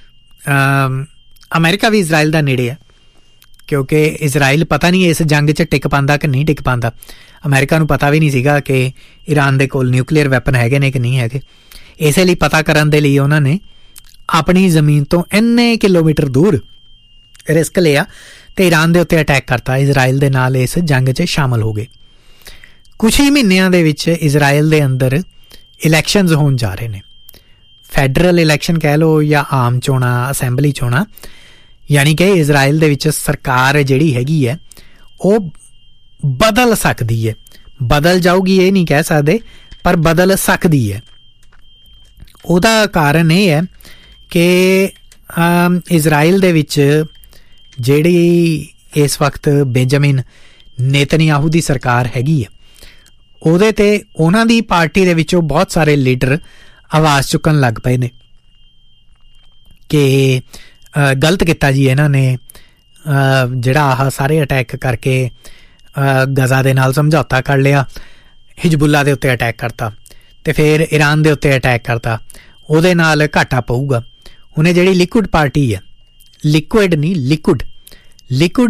ਅਮਰੀਕਾ ਵੀ ਇਜ਼ਰਾਈਲ ਦਾ ਨੇੜੇ ਹੈ, ਕਿਉਂਕਿ ਇਜ਼ਰਾਈਲ ਪਤਾ ਨਹੀਂ ਇਸ ਜੰਗ 'ਚ ਟਿਕ ਪਾਉਂਦਾ ਕਿ ਨਹੀਂ ਟਿਕ ਪਾਉਂਦਾ। ਅਮਰੀਕਾ ਨੂੰ ਪਤਾ ਵੀ ਨਹੀਂ ਸੀਗਾ ਕਿ ਈਰਾਨ ਦੇ ਕੋਲ ਨਿਊਕਲੀਅਰ ਵੈਪਨ ਹੈਗੇ ਨੇ ਕਿ ਨਹੀਂ ਹੈਗੇ। ਇਸੇ ਲਈ ਪਤਾ ਕਰਨ ਦੇ ਲਈ ਉਹਨਾਂ ਨੇ ਆਪਣੀ ਜ਼ਮੀਨ ਤੋਂ ਇੰਨੇ ਕਿਲੋਮੀਟਰ ਦੂਰ ਰਿਸਕ ਲਿਆ, ਤੇ ਈਰਾਨ ਦੇ ਉੱਤੇ ਅਟੈਕ ਕਰਤਾ, ਇਜ਼ਰਾਈਲ ਦੇ ਨਾਲ ਇਸ ਜੰਗ 'ਚ ਸ਼ਾਮਲ ਹੋ ਗਏ। ਕੁਛ ਹੀ ਮਹੀਨਿਆਂ ਦੇ ਵਿੱਚ ਇਜ਼ਰਾਈਲ ਦੇ ਅੰਦਰ ਇਲੈਕਸ਼ਨਸ ਹੋਣ ਜਾ ਰਹੇ ਨੇ, ਫੈਡਰਲ ਇਲੈਕਸ਼ਨ ਕਹਿ ਲਓ ਜਾਂ ਆਮ ਚੋਣਾਂ, ਅਸੈਂਬਲੀ ਚੋਣਾਂ, ਯਾਨੀ ਕਿ ਇਜ਼ਰਾਈਲ ਦੇ ਵਿੱਚ ਸਰਕਾਰ ਜਿਹੜੀ ਹੈਗੀ ਹੈ ਉਹ ਬਦਲ ਸਕਦੀ ਹੈ। ਬਦਲ ਜਾਊਗੀ ਇਹ ਨਹੀਂ ਕਹਿ ਸਕਦੇ, ਪਰ ਬਦਲ ਸਕਦੀ ਹੈ। ਉਹਦਾ ਕਾਰਨ ਇਹ ਹੈ ਕਿ ਇਜ਼ਰਾਈਲ ਦੇ ਵਿੱਚ ਜਿਹੜੀ ਇਸ ਵਕਤ ਬੈਂਜਾਮਿਨ ਨੇਤਨਯਾਹੂ ਦੀ ਸਰਕਾਰ ਹੈਗੀ ਹੈ, ਉਹਦੇ 'ਤੇ ਉਹਨਾਂ ਦੀ ਪਾਰਟੀ ਦੇ ਵਿੱਚੋਂ ਬਹੁਤ ਸਾਰੇ ਲੀਡਰ ਆਵਾਜ਼ ਚੁੱਕਣ ਲੱਗ ਪਏ ਨੇ ਕਿ ਗਲਤ ਕੀਤਾ ਜੀ ਇਹਨਾਂ ਨੇ, ਜਿਹੜਾ ਆਹ ਸਾਰੇ ਅਟੈਕ ਕਰਕੇ ਗਜ਼ਾ ਦੇ ਨਾਲ ਸਮਝੌਤਾ ਕਰ ਲਿਆ, ਹਿਜਬੁੱਲਾ ਦੇ ਉੱਤੇ ਅਟੈਕ ਕਰਤਾ ਅਤੇ ਫਿਰ ਈਰਾਨ ਦੇ ਉੱਤੇ ਅਟੈਕ ਕਰਤਾ, ਉਹਦੇ ਨਾਲ ਘਾਟਾ ਪਊਗਾ। ਹੁਣ ਇਹ ਜਿਹੜੀ ਲਿਕੁਇਡ ਪਾਰਟੀ ਹੈ, ਲਿਕੁਇਡ ਨਹੀਂ ਲਿਕੁਡ ਲਿਕੁਡ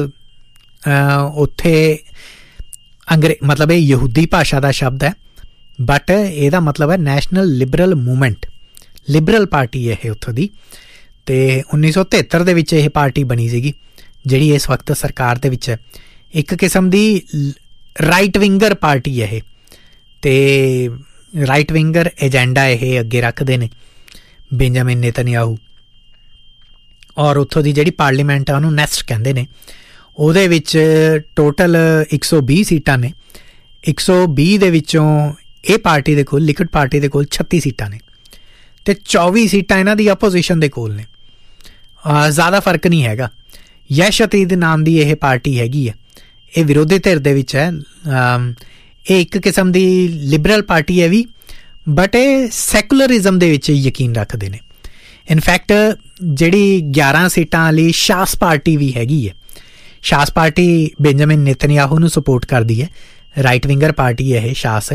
ਉੱਥੇ ਅੰਗਰੇ ਮਤਲਬ ਇਹ ਯਹੂਦੀ ਭਾਸ਼ਾ ਦਾ ਸ਼ਬਦ ਹੈ, ਬਟ ਇਹਦਾ ਮਤਲਬ ਹੈ national Liberal movement, Liberal party ਹੈ ਇਹ ਉੱਥੋਂ ਦੀ। ਅਤੇ ਉੱਨੀ ਸੌ ਤਿਹੱਤਰ ਦੇ ਵਿੱਚ ਇਹ ਪਾਰਟੀ ਬਣੀ ਸੀਗੀ ਜਿਹੜੀ ਇਸ ਵਕਤ ਸਰਕਾਰ ਦੇ ਵਿੱਚ ਹੈ। ਇੱਕ ਕਿਸਮ ਦੀ ਰਾਈਟ ਵਿੰਗਰ ਪਾਰਟੀ ਹੈ ਇਹ, ਅਤੇ ਰਾਈਟ ਵਿੰਗਰ ਏਜੰਡਾ ਇਹ ਅੱਗੇ ਰੱਖਦੇ ਨੇ ਬੈਂਜਾਮਿਨ ਨੇਤਨਯਾਹੂ। ਔਰ ਉੱਥੋਂ ਦੀ ਜਿਹੜੀ ਪਾਰਲੀਮੈਂਟ ਆ ਉਹਨੂੰ ਨੈਸਟ ਕਹਿੰਦੇ ਨੇ, ਉਹਦੇ ਵਿੱਚ ਟੋਟਲ ਇੱਕ ਸੌ ਵੀਹ ਸੀਟਾਂ ਨੇ। ਇੱਕ ਸੌ ਵੀਹ ਦੇ ਵਿੱਚੋਂ ਇਹ ਪਾਰਟੀ ਦੇ ਕੋਲ, ਲਿਕੁਇਡ ਪਾਰਟੀ ਦੇ ਕੋਲ ਛੱਤੀ ਸੀਟਾਂ ਨੇ ਅਤੇ ਚੌਵੀ ਸੀਟਾਂ ਇਹਨਾਂ ਦੀ ਆਪੋਜੀਸ਼ਨ ਦੇ ਕੋਲ ਨੇ। ਜ਼ਿਆਦਾ ਫਰਕ ਨਹੀਂ ਹੈਗਾ। ਯਸ਼ ਅਤੀਦ ਨਾਮ ਦੀ ਇਹ ਪਾਰਟੀ ਹੈਗੀ ਹੈ, ਇਹ ਵਿਰੋਧੀ ਧਿਰ ਦੇ ਵਿੱਚ ਹੈ। ਇਹ ਇੱਕ ਕਿਸਮ ਦੀ ਲਿਬਰਲ ਪਾਰਟੀ ਹੈ ਵੀ, ਬਟ ਇਹ ਸੈਕੂਲਰਿਜ਼ਮ ਦੇ ਵਿੱਚ ਯਕੀਨ ਰੱਖਦੇ ਨੇ। ਇਨਫੈਕਟ ਜਿਹੜੀ ਗਿਆਰਾਂ ਸੀਟਾਂ ਵਾਲੀ ਸ਼ਾਸ ਪਾਰਟੀ ਵੀ ਹੈਗੀ ਹੈ, ਸ਼ਾਸ ਪਾਰਟੀ ਬੈਂਜਾਮਿਨ ਨੇਤਨਯਾਹੂ ਨੂੰ ਸਪੋਰਟ ਕਰਦੀ ਹੈ, ਰਾਈਟ ਵਿੰਗਰ ਪਾਰਟੀ ਹੈ ਇਹ ਸ਼ਾਸ।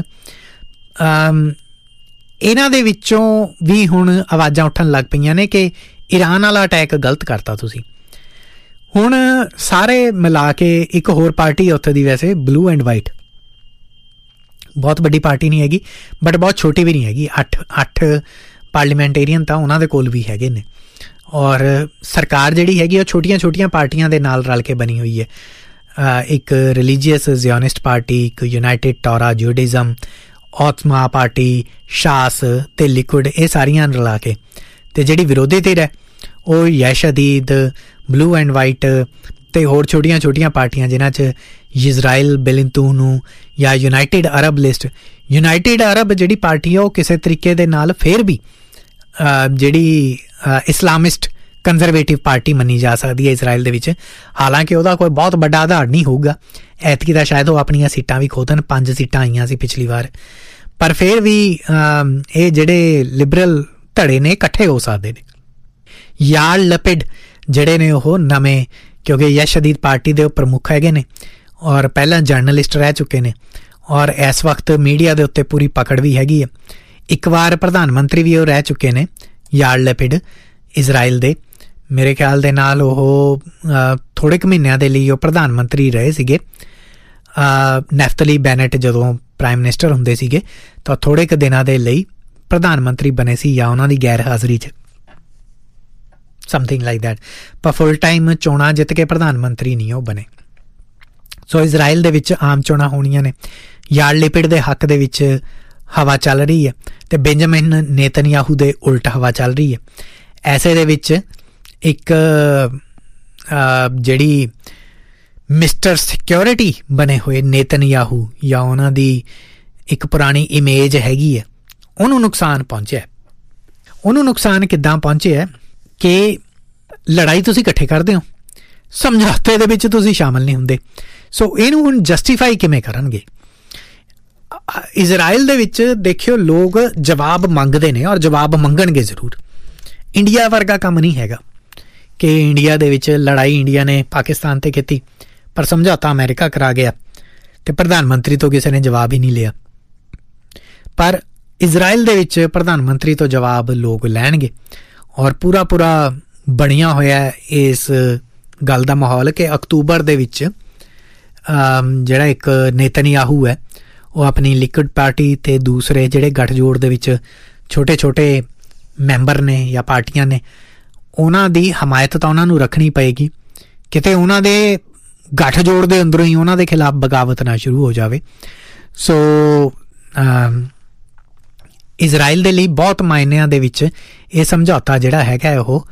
ਇਹਨਾਂ ਦੇ ਵਿੱਚੋਂ ਵੀ ਹੁਣ ਆਵਾਜ਼ਾਂ ਉੱਠਣ ਲੱਗ ਪਈਆਂ ਨੇ ਕਿ ਈਰਾਨ ਵਾਲਾ ਅਟੈਕ ਗਲਤ ਕਰਤਾ ਤੁਸੀਂ। ਹੁਣ ਸਾਰੇ ਮਿਲਾ ਕੇ ਇੱਕ ਹੋਰ ਪਾਰਟੀ ਉੱਥੇ ਦੀ, ਵੈਸੇ ਬਲੂ ਐਂਡ ਵਾਈਟ, ਬਹੁਤ ਵੱਡੀ ਪਾਰਟੀ ਨਹੀਂ ਹੈਗੀ ਬਟ ਬਹੁਤ ਛੋਟੀ ਵੀ ਨਹੀਂ ਹੈਗੀ, ਅੱਠ ਅੱਠ ਪਾਰਲੀਮੈਂਟੇਰੀਅਨ ਤਾਂ ਉਹਨਾਂ ਦੇ ਕੋਲ ਵੀ ਹੈਗੇ ਨੇ। ਔਰ ਸਰਕਾਰ ਜਿਹੜੀ ਹੈਗੀ ਉਹ ਛੋਟੀਆਂ ਛੋਟੀਆਂ ਪਾਰਟੀਆਂ ਦੇ ਨਾਲ ਰਲ ਕੇ ਬਣੀ ਹੋਈ ਹੈ। ਇੱਕ ਰਿਲੀਜੀਅਸ ਜ਼ਿਓਨਿਸਟ ਪਾਰਟੀ, ਇੱਕ ਯੂਨਾਈਟਿਡ ਟੋਰਾ ਜੂਡਿਜ਼ਮ, ਔਤਮਾ ਪਾਰਟੀ, ਸ਼ਾਸ ਅਤੇ ਲਿਕੁਇਡ, ਇਹ ਸਾਰੀਆਂ ਰਲਾ ਕੇ। ਅਤੇ ਜਿਹੜੀ ਵਿਰੋਧੀ ਧਿਰ ਹੈ ਉਹ ਯਸ਼ ਅਤੀਦ, ਬਲੂ ਐਂਡ ਵਾਈਟ ਅਤੇ ਹੋਰ ਛੋਟੀਆਂ ਛੋਟੀਆਂ ਪਾਰਟੀਆਂ ਜਿਨ੍ਹਾਂ 'ਚ ਇਜ਼ਰਾਈਲ ਬੈਲਿੰਤੂਨੂ ਜਾਂ ਯੂਨਾਈਟਿਡ ਅਰਬ ਲਿਸਟ। ਯੂਨਾਈਟਿਡ ਅਰਬ ਜਿਹੜੀ ਪਾਰਟੀ ਹੈ ਉਹ ਕਿਸੇ ਤਰੀਕੇ ਦੇ ਨਾਲ ਫਿਰ ਵੀ ਜਿਹੜੀ ਇਸਲਾਮਿਸਟ ਕੰਜ਼ਰਵੇਟਿਵ ਪਾਰਟੀ ਮੰਨੀ ਜਾ ਸਕਦੀ ਹੈ ਇਜ਼ਰਾਈਲ ਦੇ ਵਿੱਚ, ਹਾਲਾਂਕਿ ਉਹਦਾ ਕੋਈ ਬਹੁਤ ਵੱਡਾ ਆਧਾਰ ਨਹੀਂ ਹੋਊਗਾ। ਐਤਕੀ ਦਾ ਸ਼ਾਇਦ ਉਹ ਆਪਣੀਆਂ ਸੀਟਾਂ ਵੀ ਖੋਦਣ, ਪੰਜ ਸੀਟਾਂ ਆਈਆਂ ਸੀ ਪਿਛਲੀ ਵਾਰ, ਪਰ ਫਿਰ ਵੀ ਇਹ ਜਿਹੜੇ ਲਿਬਰਲ ਧੜੇ ਨੇ ਇਕੱਠੇ ਹੋ ਸਕਦੇ ਨੇ। ਯਾਰ ਲਪਿਡ ਜਿਹੜੇ ਨੇ ਉਹ ਨਵੇਂ, ਕਿਉਂਕਿ ਯਸ਼ ਅਤੀਦ ਪਾਰਟੀ ਦੇ ਉਹ ਪ੍ਰਮੁੱਖ ਹੈਗੇ ਨੇ ਔਰ ਪਹਿਲਾਂ ਜਰਨਲਿਸਟ ਰਹਿ ਚੁੱਕੇ ਨੇ ਔਰ ਇਸ ਵਕਤ ਮੀਡੀਆ ਦੇ ਉੱਤੇ ਪੂਰੀ ਪਕੜ ਵੀ ਹੈਗੀ ਹੈ। ਇੱਕ ਵਾਰ ਪ੍ਰਧਾਨ ਮੰਤਰੀ ਵੀ ਉਹ ਰਹਿ ਚੁੱਕੇ ਨੇ ਯਾਰ ਲਪਿਡ ਇਜ਼ਰਾਈਲ ਦੇ। ਮੇਰੇ ਖਿਆਲ ਦੇ ਨਾਲ ਉਹ ਥੋੜ੍ਹੇ ਕੁ ਮਹੀਨਿਆਂ ਦੇ ਲਈ ਉਹ ਪ੍ਰਧਾਨ ਮੰਤਰੀ ਰਹੇ ਸੀਗੇ। ਨੈਫਤਲੀ ਬੈਨੇਟ ਜਦੋਂ ਪ੍ਰਾਈਮ ਮਿਨਿਸਟਰ ਹੁੰਦੇ ਸੀਗੇ ਤਾਂ ਥੋੜ੍ਹੇ ਕੁ ਦਿਨਾਂ ਦੇ ਲਈ ਪ੍ਰਧਾਨ ਮੰਤਰੀ ਬਣੇ ਸੀ ਜਾਂ ਉਹਨਾਂ ਦੀ ਗੈਰ ਹਾਜ਼ਰੀ 'ਚ, ਸਮਥਿੰਗ ਲਾਈਕ ਦੈਟ। ਪਰ ਫੁੱਲ ਟਾਈਮ ਚੋਣਾਂ ਜਿੱਤ ਕੇ ਪ੍ਰਧਾਨ ਮੰਤਰੀ ਨਹੀਂ ਉਹ ਬਣੇ। ਸੋ ਇਜ਼ਰਾਈਲ ਦੇ ਵਿੱਚ ਆਮ ਚੋਣਾਂ ਹੋਣੀਆਂ ਨੇ। ਯਾਰ ਲਿਪਿਡ ਦੇ ਹੱਕ ਦੇ ਵਿੱਚ ਹਵਾ ਚੱਲ ਰਹੀ ਹੈ ਅਤੇ ਬੈਂਜਾਮਿਨ ਨੇਤਨਯਾਹੂ ਦੇ ਉਲਟ ਹਵਾ ਚੱਲ ਰਹੀ ਹੈ। ਐਸੇ ਦੇ ਵਿੱਚ ਇੱਕ ਜਿਹੜੀ ਮਿਸਟਰ ਸਿਕਿਉਰਿਟੀ ਬਣੇ ਹੋਏ ਨੇਤਨਯਾਹੂ ਜਾਂ ਉਹਨਾਂ ਦੀ ਇੱਕ ਪੁਰਾਣੀ ਇਮੇਜ ਹੈਗੀ ਹੈ, ਉਹਨੂੰ ਨੁਕਸਾਨ ਪਹੁੰਚਿਆ। ਉਹਨੂੰ ਨੁਕਸਾਨ ਕਿੱਦਾਂ ਪਹੁੰਚਿਆ ਕਿ ਲੜਾਈ ਤੁਸੀਂ ਇਕੱਠੇ ਕਰਦੇ ਹੋ, ਸਮਝੌਤੇ ਦੇ ਵਿੱਚ ਤੁਸੀਂ ਸ਼ਾਮਲ ਨਹੀਂ ਹੁੰਦੇ। ਸੋ ਇਹਨੂੰ ਹੁਣ ਜਸਟੀਫਾਈ ਕਿਵੇਂ ਕਰਨਗੇ? ਇਜ਼ਰਾਈਲ ਦੇ ਵਿੱਚ ਦੇਖਿਓ ਲੋਕ ਜਵਾਬ ਮੰਗਦੇ ਨੇ ਔਰ ਜਵਾਬ ਮੰਗਣਗੇ ਜ਼ਰੂਰ। ਇੰਡੀਆ ਵਰਗਾ ਕੰਮ ਨਹੀਂ ਹੈਗਾ ਕਿ ਇੰਡੀਆ ਦੇ ਵਿੱਚ ਲੜਾਈ ਇੰਡੀਆ ਨੇ ਪਾਕਿਸਤਾਨ 'ਤੇ ਕੀਤੀ ਪਰ ਸਮਝੌਤਾ ਅਮਰੀਕਾ ਕਰਾ ਗਿਆ ਅਤੇ ਪ੍ਰਧਾਨ ਮੰਤਰੀ ਤੋਂ ਕਿਸੇ ਨੇ ਜਵਾਬ ਹੀ ਨਹੀਂ ਲਿਆ। ਪਰ ਇਜ਼ਰਾਈਲ ਦੇ ਵਿੱਚ ਪ੍ਰਧਾਨ ਮੰਤਰੀ ਤੋਂ ਜਵਾਬ ਲੋਕ ਲੈਣਗੇ ਔਰ ਪੂਰਾ ਪੂਰਾ ਬਣਿਆ ਹੋਇਆ ਇਸ ਗੱਲ ਦਾ ਮਾਹੌਲ ਕਿ ਅਕਤੂਬਰ ਦੇ ਵਿੱਚ ਜਿਹੜਾ ਇੱਕ ਨੇਤਨਯਾਹੂ ਹੈ ਉਹ ਆਪਣੀ ਲਿਕੁਇਡ ਪਾਰਟੀ ਅਤੇ ਦੂਸਰੇ ਜਿਹੜੇ ਗੱਠਜੋੜ ਦੇ ਵਿੱਚ ਛੋਟੇ ਛੋਟੇ ਮੈਂਬਰ ਨੇ ਜਾਂ ਪਾਰਟੀਆਂ ਨੇ ਉਹਨਾਂ ਦੀ ਹਮਾਇਤ ਤਾਂ ਉਹਨਾਂ ਨੂੰ ਰੱਖਣੀ ਪਏਗੀ ਕਿਤੇ ਉਹਨਾਂ ਦੇ ਗੱਠਜੋੜ ਦੇ ਅੰਦਰੋਂ ਹੀ ਉਹਨਾਂ ਦੇ ਖਿਲਾਫ ਬਗਾਵਤ ਨਾ ਸ਼ੁਰੂ ਹੋ ਜਾਵੇ। ਸੋ ਇਜ਼ਰਾਈਲ ਦੇ ਲਈ ਬਹੁਤ ਮਾਇਨਿਆਂ ਦੇ ਵਿੱਚ ਇਹ ਸਮਝੌਤਾ ਜਿਹੜਾ ਹੈਗਾ ਉਹ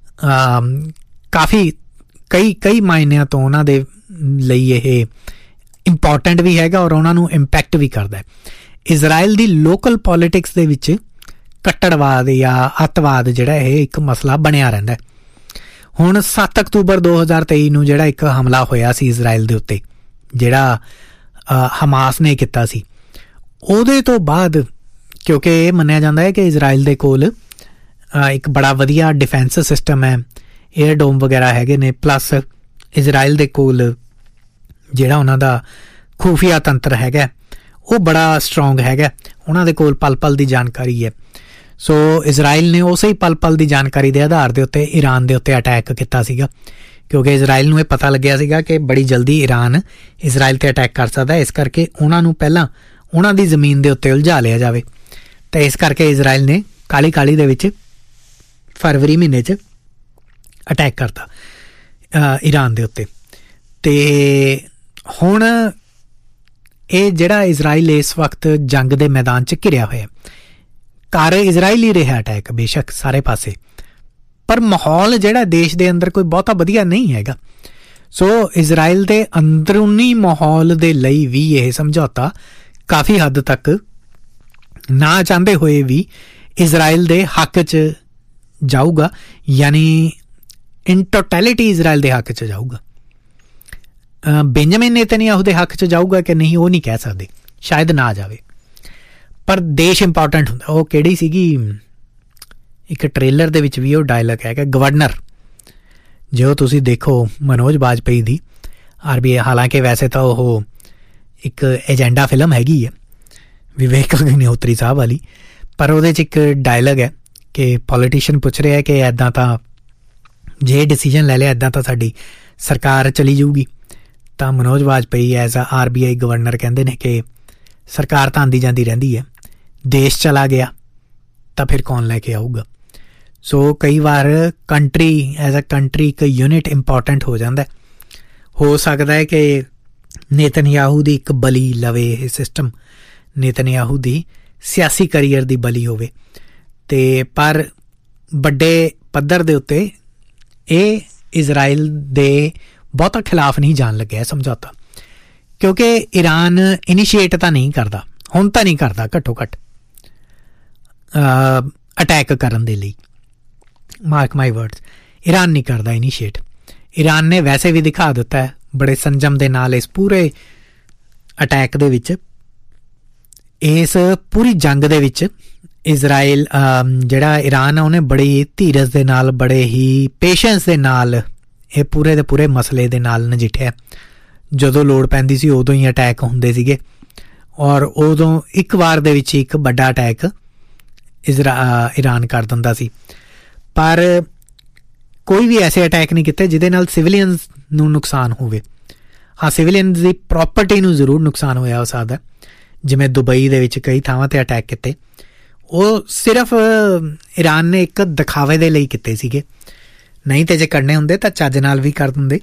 ਕਾਫੀ ਕਈ ਕਈ ਮਾਇਨਿਆਂ ਤੋਂ ਉਹਨਾਂ ਦੇ ਲਈ ਇਹ ਇੰਪੋਰਟੈਂਟ ਵੀ ਹੈਗਾ ਔਰ ਉਹਨਾਂ ਨੂੰ ਇੰਪੈਕਟ ਵੀ ਕਰਦਾ। ਇਜ਼ਰਾਈਲ ਦੀ ਲੋਕਲ ਪੋਲੀਟਿਕਸ ਦੇ ਵਿੱਚ ਕੱਟੜਵਾਦ ਜਾਂ ਅੱਤਵਾਦ ਜਿਹੜਾ ਇਹ ਇੱਕ ਮਸਲਾ ਬਣਿਆ ਰਹਿੰਦਾ। ਹੁਣ ਸੱਤ ਅਕਤੂਬਰ ਦੋ ਹਜ਼ਾਰ ਤੇਈ ਨੂੰ ਜਿਹੜਾ ਇੱਕ ਹਮਲਾ ਹੋਇਆ ਸੀ ਇਜ਼ਰਾਈਲ ਦੇ ਉੱਤੇ, ਜਿਹੜਾ ਹਮਾਸ ਨੇ ਕੀਤਾ ਸੀ, ਉਹਦੇ ਤੋਂ ਬਾਅਦ ਕਿਉਂਕਿ ਇਹ ਮੰਨਿਆ ਜਾਂਦਾ ਹੈ ਕਿ ਇਜ਼ਰਾਈਲ ਦੇ ਕੋਲ ਇੱਕ ਬੜਾ ਵਧੀਆ ਡਿਫੈਂਸ ਸਿਸਟਮ ਹੈ, ਏਅਰ ਡੋਮ ਵਗੈਰਾ ਹੈਗੇ ਨੇ, ਪਲੱਸ ਇਜ਼ਰਾਈਲ ਦੇ ਕੋਲ ਜਿਹੜਾ ਉਹਨਾਂ ਦਾ ਖੂਫੀਆ ਤੰਤਰ ਹੈਗਾ ਉਹ ਬੜਾ ਸਟਰੋਂਗ ਹੈਗਾ, ਉਹਨਾਂ ਦੇ ਕੋਲ ਪਲ ਪਲ ਦੀ ਜਾਣਕਾਰੀ ਹੈ। ਸੋ ਇਜ਼ਰਾਈਲ ਨੇ ਉਸੇ ਹੀ ਪਲ ਪਲ ਦੀ ਜਾਣਕਾਰੀ ਦੇ ਆਧਾਰ ਦੇ ਉੱਤੇ ਈਰਾਨ ਦੇ ਉੱਤੇ ਅਟੈਕ ਕੀਤਾ ਸੀਗਾ, ਕਿਉਂਕਿ ਇਜ਼ਰਾਈਲ ਨੂੰ ਇਹ ਪਤਾ ਲੱਗਿਆ ਸੀਗਾ ਕਿ ਬੜੀ ਜਲਦੀ ਈਰਾਨ ਇਜ਼ਰਾਈਲ 'ਤੇ ਅਟੈਕ ਕਰ ਸਕਦਾ, ਇਸ ਕਰਕੇ ਉਹਨਾਂ ਨੂੰ ਪਹਿਲਾਂ ਉਹਨਾਂ ਦੀ ਜ਼ਮੀਨ ਦੇ ਉੱਤੇ ਉਲਝਾ ਲਿਆ ਜਾਵੇ। ਤਾਂ ਇਸ ਕਰਕੇ ਇਜ਼ਰਾਈਲ ਨੇ ਕਾਲੀ ਕਾਲੀ ਦੇ ਵਿੱਚ ਫਰਵਰੀ ਮਹੀਨੇ 'ਚ ਅਟੈਕ ਕਰਤਾ ਈਰਾਨ ਦੇ ਉੱਤੇ। ਅਤੇ ਹੁਣ ਇਹ ਜਿਹੜਾ ਇਜ਼ਰਾਈਲ ਇਸ ਵਕਤ ਜੰਗ ਦੇ ਮੈਦਾਨ 'ਚ ਘਿਰਿਆ ਹੋਇਆ, ਕਰ ਇਜ਼ਰਾਈਲ ਹੀ ਰਿਹਾ ਅਟੈਕ ਬੇਸ਼ੱਕ ਸਾਰੇ ਪਾਸੇ, ਪਰ ਮਾਹੌਲ ਜਿਹੜਾ ਦੇਸ਼ ਦੇ ਅੰਦਰ ਕੋਈ ਬਹੁਤਾ ਵਧੀਆ ਨਹੀਂ ਹੈਗਾ। ਸੋ ਇਜ਼ਰਾਈਲ ਦੇ ਅੰਦਰੂਨੀ ਮਾਹੌਲ ਦੇ ਲਈ ਵੀ ਇਹ ਸਮਝੌਤਾ ਕਾਫੀ ਹੱਦ ਤੱਕ ਨਾ ਚਾਹੁੰਦੇ ਹੋਏ ਵੀ ਇਜ਼ਰਾਈਲ ਦੇ ਹੱਕ 'ਚ ਜਾਊਗਾ, ਯਾਨੀ ਇਨ ਟੋਟੈਲਿਟੀ ਇਜ਼ਰਾਈਲ ਦੇ ਹੱਕ 'ਚ ਜਾਊਗਾ। ਬੈਂਜਾਮਿਨ ਨੇਤਨਯਾਹੂ ਦੇ ਹੱਕ 'ਚ ਜਾਊਗਾ ਕਿ ਨਹੀਂ ਉਹ ਨਹੀਂ ਕਹਿ ਸਕਦੇ, ਸ਼ਾਇਦ ਨਾ ਜਾਵੇ, ਪਰ ਦੇਸ਼ ਇੰਪੋਰਟੈਂਟ ਹੁੰਦਾ। ਉਹ ਕਿਹੜੀ ਸੀਗੀ ਇੱਕ ਟ੍ਰੇਲਰ ਦੇ ਵਿੱਚ ਵੀ ਉਹ ਡਾਇਲੌਗ ਹੈਗਾ ਗਵਰਨਰ, ਜੋ ਤੁਸੀਂ ਦੇਖੋ ਮਨੋਜ ਬਾਜਪੇਈ ਦੀ ਆਰ ਬੀ ਆਈ, ਹਾਲਾਂਕਿ ਵੈਸੇ ਤਾਂ ਉਹ ਇੱਕ ਏਜੰਡਾ ਫਿਲਮ ਹੈਗੀ ਹੈ ਵਿਵੇਕ ਅਗਨੀਹੋਤਰੀ ਸਾਹਿਬ ਵਾਲੀ, ਪਰ ਉਹਦੇ 'ਚ ਇੱਕ ਡਾਇਲੌਗ ਹੈ ਕਿ ਪੋਲੀਟੀਸ਼ੀਅਨ ਪੁੱਛ ਰਿਹਾ ਕਿ ਇੱਦਾਂ ਤਾਂ ਜੇ ਡਿਸੀਜਨ ਲੈ ਲਿਆ ਇੱਦਾਂ ਤਾਂ ਸਾਡੀ ਸਰਕਾਰ ਚਲੀ ਜਾਊਗੀ, ਤਾਂ Manoj ਬਾਜਪੇਈ as a R B I governor ਕਹਿੰਦੇ ਨੇ ਕਿ ਸਰਕਾਰ ਤਾਂ ਆਉਂਦੀ ਜਾਂਦੀ ਰਹਿੰਦੀ ਹੈ, ਦੇਸ਼ ਚਲਾ ਗਿਆ ਤਾਂ ਫਿਰ ਕੌਣ ਲੈ ਕੇ ਆਊਗਾ। ਸੋ ਕਈ ਵਾਰ ਕੰਟਰੀ ਐਜ਼ ਅ ਕੰਟਰੀ ਇੱਕ ਯੂਨਿਟ ਇੰਪੋਰਟੈਂਟ ਹੋ ਜਾਂਦਾ। ਹੋ ਸਕਦਾ ਹੈ ਕਿ ਨੇਤਨਯਾਹੂ ਦੀ ਇੱਕ ਬਲੀ ਲਵੇ ਇਹ ਸਿਸਟਮ, ਨੇਤਨਯਾਹੂ ਦੀ ਸਿਆਸੀ ਕਰੀਅਰ ਦੀ ਬਲੀ ਹੋਵੇ, ਅਤੇ ਪਰ ਵੱਡੇ ਪੱਧਰ ਦੇ ਉੱਤੇ ਇਹ ਇਜ਼ਰਾਈਲ ਦੇ ਬਹੁਤਾ ਖਿਲਾਫ ਨਹੀਂ ਜਾਣ ਲੱਗਿਆ ਸਮਝੌਤਾ, ਕਿਉਂਕਿ ਈਰਾਨ ਇਨੀਸ਼ੀਏਟ ਤਾਂ ਨਹੀਂ ਕਰਦਾ, ਹੁਣ ਤਾਂ ਨਹੀਂ ਕਰਦਾ ਘੱਟੋ ਘੱਟ ਅਟੈਕ ਕਰਨ ਦੇ ਲਈ, ਮਾਰਕ ਮਾਈ ਵਰਡਸ, ਈਰਾਨ ਨਹੀਂ ਕਰਦਾ ਇਨੀਸ਼ੀਏਟ। ਈਰਾਨ ਨੇ ਵੈਸੇ ਵੀ ਦਿਖਾ ਦਿੱਤਾ ਹੈ ਬੜੇ ਸੰਜਮ ਦੇ ਨਾਲ ਇਸ ਪੂਰੇ ਅਟੈਕ ਦੇ ਵਿੱਚ, ਇਸ ਪੂਰੀ ਜੰਗ ਦੇ ਵਿੱਚ ਇਜ਼ਰਾਈਲ ਜਿਹੜਾ ਈਰਾਨ ਆ ਉਹਨੇ ਬੜੀ ਧੀਰਜ ਦੇ ਨਾਲ, ਬੜੇ ਹੀ ਪੇਸ਼ੈਂਸ ਦੇ ਨਾਲ ਇਹ ਪੂਰੇ ਦੇ ਪੂਰੇ ਮਸਲੇ ਦੇ ਨਾਲ ਨਜਿੱਠਿਆ। ਜਦੋਂ ਲੋੜ ਪੈਂਦੀ ਸੀ ਉਦੋਂ ਹੀ ਅਟੈਕ ਹੁੰਦੇ ਸੀਗੇ, ਔਰ ਉਦੋਂ ਇੱਕ ਵਾਰ ਦੇ ਵਿੱਚ ਇੱਕ ਵੱਡਾ ਅਟੈਕ ਇਜ਼ਰਾ ਈਰਾਨ ਕਰ ਦਿੰਦਾ ਸੀ, ਪਰ ਕੋਈ ਵੀ ਐਸੇ ਅਟੈਕ ਨਹੀਂ ਕੀਤੇ ਜਿਹਦੇ ਨਾਲ ਸਿਵਲੀਅਨਸ ਨੂੰ ਨੁਕਸਾਨ ਹੋਵੇ। ਹਾਂ, ਸਿਵਲੀਅਨਸ ਦੀ ਪ੍ਰੋਪਰਟੀ ਨੂੰ ਜ਼ਰੂਰ ਨੁਕਸਾਨ ਹੋਇਆ ਹੋ ਸਕਦਾ, ਜਿਵੇਂ ਦੁਬਈ ਦੇ ਵਿੱਚ ਕਈ ਥਾਵਾਂ 'ਤੇ ਅਟੈਕ ਕੀਤੇ, ਉਹ ਸਿਰਫ ਈਰਾਨ ਨੇ ਇੱਕ ਦਿਖਾਵੇ ਦੇ ਲਈ ਕੀਤੇ ਸੀਗੇ, ਨਹੀਂ ਤਾਂ ਜੇ ਕਰਨੇ ਹੁੰਦੇ ਤਾਂ ਚੱਜ ਨਾਲ ਵੀ ਕਰ ਦਿੰਦੇ,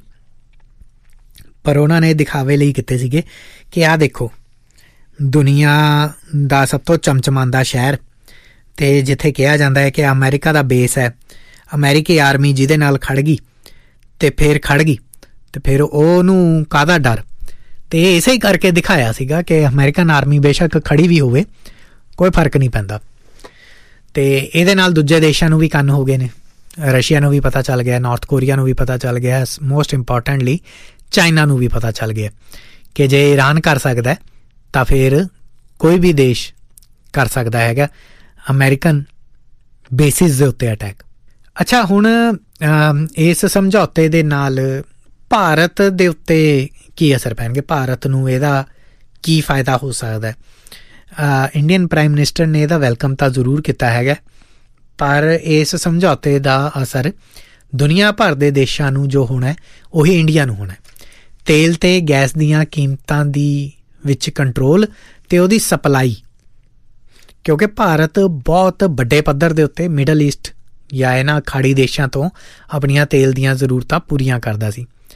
ਪਰ ਉਹਨਾਂ ਨੇ ਦਿਖਾਵੇ ਲਈ ਕੀਤੇ ਸੀਗੇ ਕਿ ਆਹ ਦੇਖੋ ਦੁਨੀਆ ਦਾ ਸਭ ਤੋਂ ਚਮਚਮਾਂਦਾ ਸ਼ਹਿਰ, ਅਤੇ ਜਿੱਥੇ ਕਿਹਾ ਜਾਂਦਾ ਹੈ ਕਿ ਅਮਰੀਕਾ ਦਾ ਬੇਸ ਹੈ, ਅਮਰੀਕੀ ਆਰਮੀ ਜਿਹਦੇ ਨਾਲ ਖੜ੍ਹ ਗਈ ਅਤੇ ਫਿਰ ਖੜ੍ਹ ਗਈ ਅਤੇ ਫਿਰ ਉਹਨੂੰ ਕਾਹਦਾ ਡਰ। ਅਤੇ ਇਸੇ ਹੀ ਕਰਕੇ ਦਿਖਾਇਆ ਸੀਗਾ ਕਿ ਅਮਰੀਕਨ ਆਰਮੀ ਬੇਸ਼ੱਕ ਖੜ੍ਹੀ ਵੀ ਹੋਵੇ ਕੋਈ ਫਰਕ ਨਹੀਂ ਪੈਂਦਾ। ਅਤੇ ਇਹਦੇ ਨਾਲ ਦੂਜੇ ਦੇਸ਼ਾਂ ਨੂੰ ਵੀ ਕੰਨ ਹੋ ਗਏ ਨੇ, ਰਸ਼ੀਆ ਨੂੰ ਵੀ ਪਤਾ ਚੱਲ ਗਿਆ, ਨਾਰਥ ਕੋਰੀਆ ਨੂੰ ਵੀ ਪਤਾ ਚੱਲ ਗਿਆ, ਮੋਸਟ ਇੰਪੋਰਟੈਂਟਲੀ ਚਾਈਨਾ ਨੂੰ ਵੀ ਪਤਾ ਚੱਲ ਗਿਆ ਕਿ ਜੇ ਈਰਾਨ ਕਰ ਸਕਦਾ ਤਾਂ ਫਿਰ ਕੋਈ ਵੀ ਦੇਸ਼ ਕਰ ਸਕਦਾ ਹੈਗਾ ਅਮਰੀਕਨ ਬੇਸਿਸ ਦੇ ਉੱਤੇ ਅਟੈਕ। ਅੱਛਾ, ਹੁਣ ਇਸ ਸਮਝੌਤੇ ਦੇ ਨਾਲ ਭਾਰਤ ਦੇ ਉੱਤੇ ਕੀ ਅਸਰ ਪੈਣਗੇ, ਭਾਰਤ ਨੂੰ ਇਹਦਾ ਕੀ ਫਾਇਦਾ ਹੋ ਸਕਦਾ। ਇੰਡੀਅਨ ਪ੍ਰਾਈਮ ਮਿਨਿਸਟਰ ਨੇ ਇਹਦਾ ਵੈਲਕਮ ਤਾਂ ਜ਼ਰੂਰ ਕੀਤਾ ਹੈਗਾ, ਪਰ ਇਸ ਸਮਝੌਤੇ ਦਾ ਅਸਰ ਦੁਨੀਆ ਭਰ ਦੇ ਦੇਸ਼ਾਂ ਨੂੰ ਜੋ ਹੋਣਾ ਉਹੀ ਇੰਡੀਆ ਨੂੰ ਹੋਣਾ। ਤੇਲ ਅਤੇ ਗੈਸ ਦੀਆਂ ਕੀਮਤਾਂ ਦੀ ਵਿੱਚ ਕੰਟਰੋਲ ਅਤੇ ਉਹਦੀ ਸਪਲਾਈ, ਕਿਉਂਕਿ ਭਾਰਤ ਬਹੁਤ ਵੱਡੇ ਪੱਧਰ ਦੇ ਉੱਤੇ ਮਿਡਲ ਈਸਟ ਜਾਂ ਇਹਨਾਂ ਖਾੜੀ ਦੇਸ਼ਾਂ ਤੋਂ ਆਪਣੀਆਂ ਤੇਲ ਦੀਆਂ ਜ਼ਰੂਰਤਾਂ ਪੂਰੀਆਂ ਕਰਦਾ ਸੀ,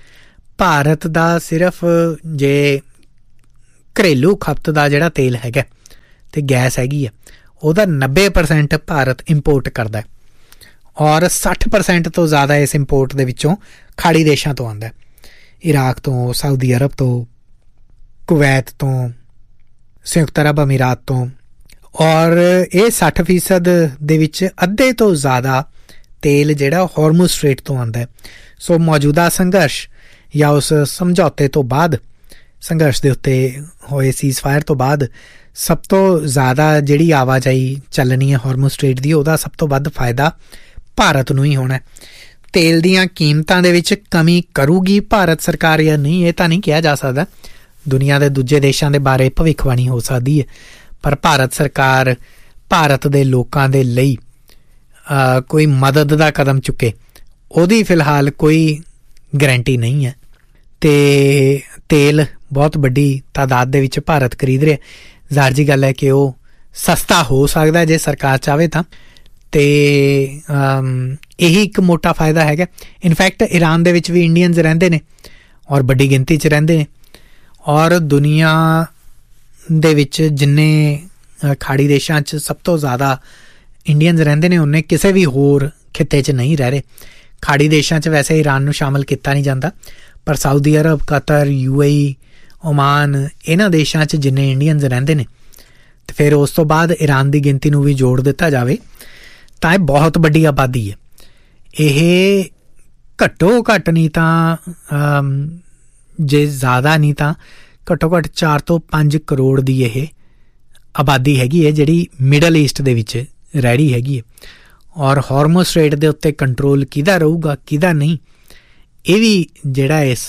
ਭਾਰਤ ਦਾ ਸਿਰਫ ਜੇ ਘਰੇਲੂ ਖਪਤ ਦਾ ਜਿਹੜਾ ਤੇਲ ਹੈਗਾ ਅਤੇ ਗੈਸ ਹੈਗੀ ਆ ਉਹਦਾ ਨੱਬੇ ਪਰਸੈਂਟ ਭਾਰਤ ਇੰਪੋਰਟ ਕਰਦਾ ਔਰ ਸੱਠ ਪਰਸੈਂਟ ਤੋਂ ਜ਼ਿਆਦਾ ਇਸ ਇੰਪੋਰਟ ਦੇ ਵਿੱਚੋਂ ਖਾੜੀ ਦੇਸ਼ਾਂ ਤੋਂ ਆਉਂਦਾ, ਇਰਾਕ ਤੋਂ, ਸਾਊਦੀ ਅਰਬ ਤੋਂ, ਕੁਵੈਤ ਤੋਂ, ਸੰਯੁਕਤ ਅਰਬ ਅਮੀਰਾਤ ਤੋਂ। ਔਰ ਇਹ ਸੱਠ ਫੀਸਦ ਦੇ ਵਿੱਚ ਅੱਧੇ ਤੋਂ ਜ਼ਿਆਦਾ ਤੇਲ ਜਿਹੜਾ ਹਾਰਮੁਜ਼ ਸਟ੍ਰੇਟ ਤੋਂ ਆਉਂਦਾ। ਸੋ ਮੌਜੂਦਾ ਸੰਘਰਸ਼ ਜਾਂ ਉਸ ਸਮਝੌਤੇ ਤੋਂ ਬਾਅਦ, ਸੰਘਰਸ਼ ਦੇ ਉੱਤੇ ਹੋਏ ਸੀਜ਼ ਫਾਇਰ ਤੋਂ ਬਾਅਦ ਸਭ ਤੋਂ ਜ਼ਿਆਦਾ ਜਿਹੜੀ ਆਵਾਜਾਈ ਚੱਲਣੀ ਹੈ ਹਾਰਮੁਜ਼ ਸਟ੍ਰੇਟ ਦੀ, ਉਹਦਾ ਸਭ ਤੋਂ ਵੱਧ ਫਾਇਦਾ ਭਾਰਤ ਨੂੰ ਹੀ ਹੋਣਾ। ਤੇਲ ਦੀਆਂ ਕੀਮਤਾਂ ਦੇ ਵਿੱਚ ਕਮੀ ਕਰੂਗੀ ਭਾਰਤ ਸਰਕਾਰ ਜਾਂ ਨਹੀਂ, ਇਹ ਤਾਂ ਨਹੀਂ ਕਿਹਾ ਜਾ ਸਕਦਾ। ਦੁਨੀਆ ਦੇ ਦੂਜੇ ਦੇਸ਼ਾਂ ਦੇ ਬਾਰੇ ਭਵਿੱਖਬਾਣੀ ਹੋ ਸਕਦੀ ਹੈ, ਪਰ ਭਾਰਤ ਸਰਕਾਰ ਭਾਰਤ ਦੇ ਲੋਕਾਂ ਦੇ ਲਈ ਕੋਈ ਮਦਦ ਦਾ ਕਦਮ ਚੁੱਕੇ ਉਹਦੀ ਫਿਲਹਾਲ ਕੋਈ ਗਰੰਟੀ ਨਹੀਂ ਹੈ। ਅਤੇ ਤੇਲ ਬਹੁਤ ਵੱਡੀ ਤਾਦਾਦ ਦੇ ਵਿੱਚ ਭਾਰਤ ਖਰੀਦ ਰਿਹਾ। ਜ਼ਾਹਰ ਜੀ ਗੱਲ ਹੈ ਕਿ ਉਹ ਸਸਤਾ ਹੋ ਸਕਦਾ ਜੇ ਸਰਕਾਰ ਚਾਹਵੇ ਤਾਂ, ਅਤੇ ਇਹੀ ਇੱਕ ਮੋਟਾ ਫਾਇਦਾ ਹੈਗਾ। ਇਨਫੈਕਟ ਈਰਾਨ ਦੇ ਵਿੱਚ ਵੀ ਇੰਡੀਅਨਸ ਰਹਿੰਦੇ ਨੇ ਔਰ ਵੱਡੀ ਗਿਣਤੀ 'ਚ ਰਹਿੰਦੇ ਨੇ, ਔਰ ਦੁਨੀਆ ਦੇ ਵਿੱਚ ਜਿੰਨੇ ਖਾੜੀ ਦੇਸ਼ਾਂ 'ਚ ਸਭ ਤੋਂ ਜ਼ਿਆਦਾ ਇੰਡੀਅਨਸ ਰਹਿੰਦੇ ਨੇ ਉਹਨੇ ਕਿਸੇ ਵੀ ਹੋਰ ਖਿੱਤੇ 'ਚ ਨਹੀਂ ਰਹਿ ਰਹੇ। ਖਾੜੀ ਦੇਸ਼ਾਂ 'ਚ ਵੈਸੇ ਈਰਾਨ ਨੂੰ ਸ਼ਾਮਲ ਕੀਤਾ ਨਹੀਂ ਜਾਂਦਾ, ਪਰ Saudi Arab, Qatar, U A E, Oman, ਇਹਨਾਂ ਦੇਸ਼ਾਂ 'ਚ ਜਿੰਨੇ ਇੰਡੀਅਨਸ ਰਹਿੰਦੇ ਨੇ ਅਤੇ ਫਿਰ ਉਸ ਤੋਂ ਬਾਅਦ ਈਰਾਨ ਦੀ ਗਿਣਤੀ ਨੂੰ ਵੀ ਜੋੜ ਦਿੱਤਾ ਜਾਵੇ ਤਾਂ ਇਹ ਬਹੁਤ ਵੱਡੀ ਆਬਾਦੀ ਹੈ। ਇਹ ਘੱਟੋ ਘੱਟ ਨਹੀਂ ਤਾਂ ਜੇ ਜ਼ਿਆਦਾ ਨਹੀਂ ਤਾਂ ਘੱਟੋ ਘੱਟ ਚਾਰ ਤੋਂ ਪੰਜ ਕਰੋੜ ਦੀ ਇਹ ਆਬਾਦੀ ਹੈਗੀ ਹੈ ਜਿਹੜੀ ਮਿਡਲ ਈਸਟ ਦੇ ਵਿੱਚ ਰਹਿ ਰਹੀ ਹੈਗੀ ਹੈ। ਔਰ ਹਾਰਮੁਜ਼ ਸਟ੍ਰੇਟ ਦੇ ਉੱਤੇ ਕੰਟਰੋਲ ਕਿਹਦਾ ਰਹੂਗਾ ਕਿਹਦਾ ਨਹੀਂ, ਇਹ ਵੀ ਜਿਹੜਾ ਇਸ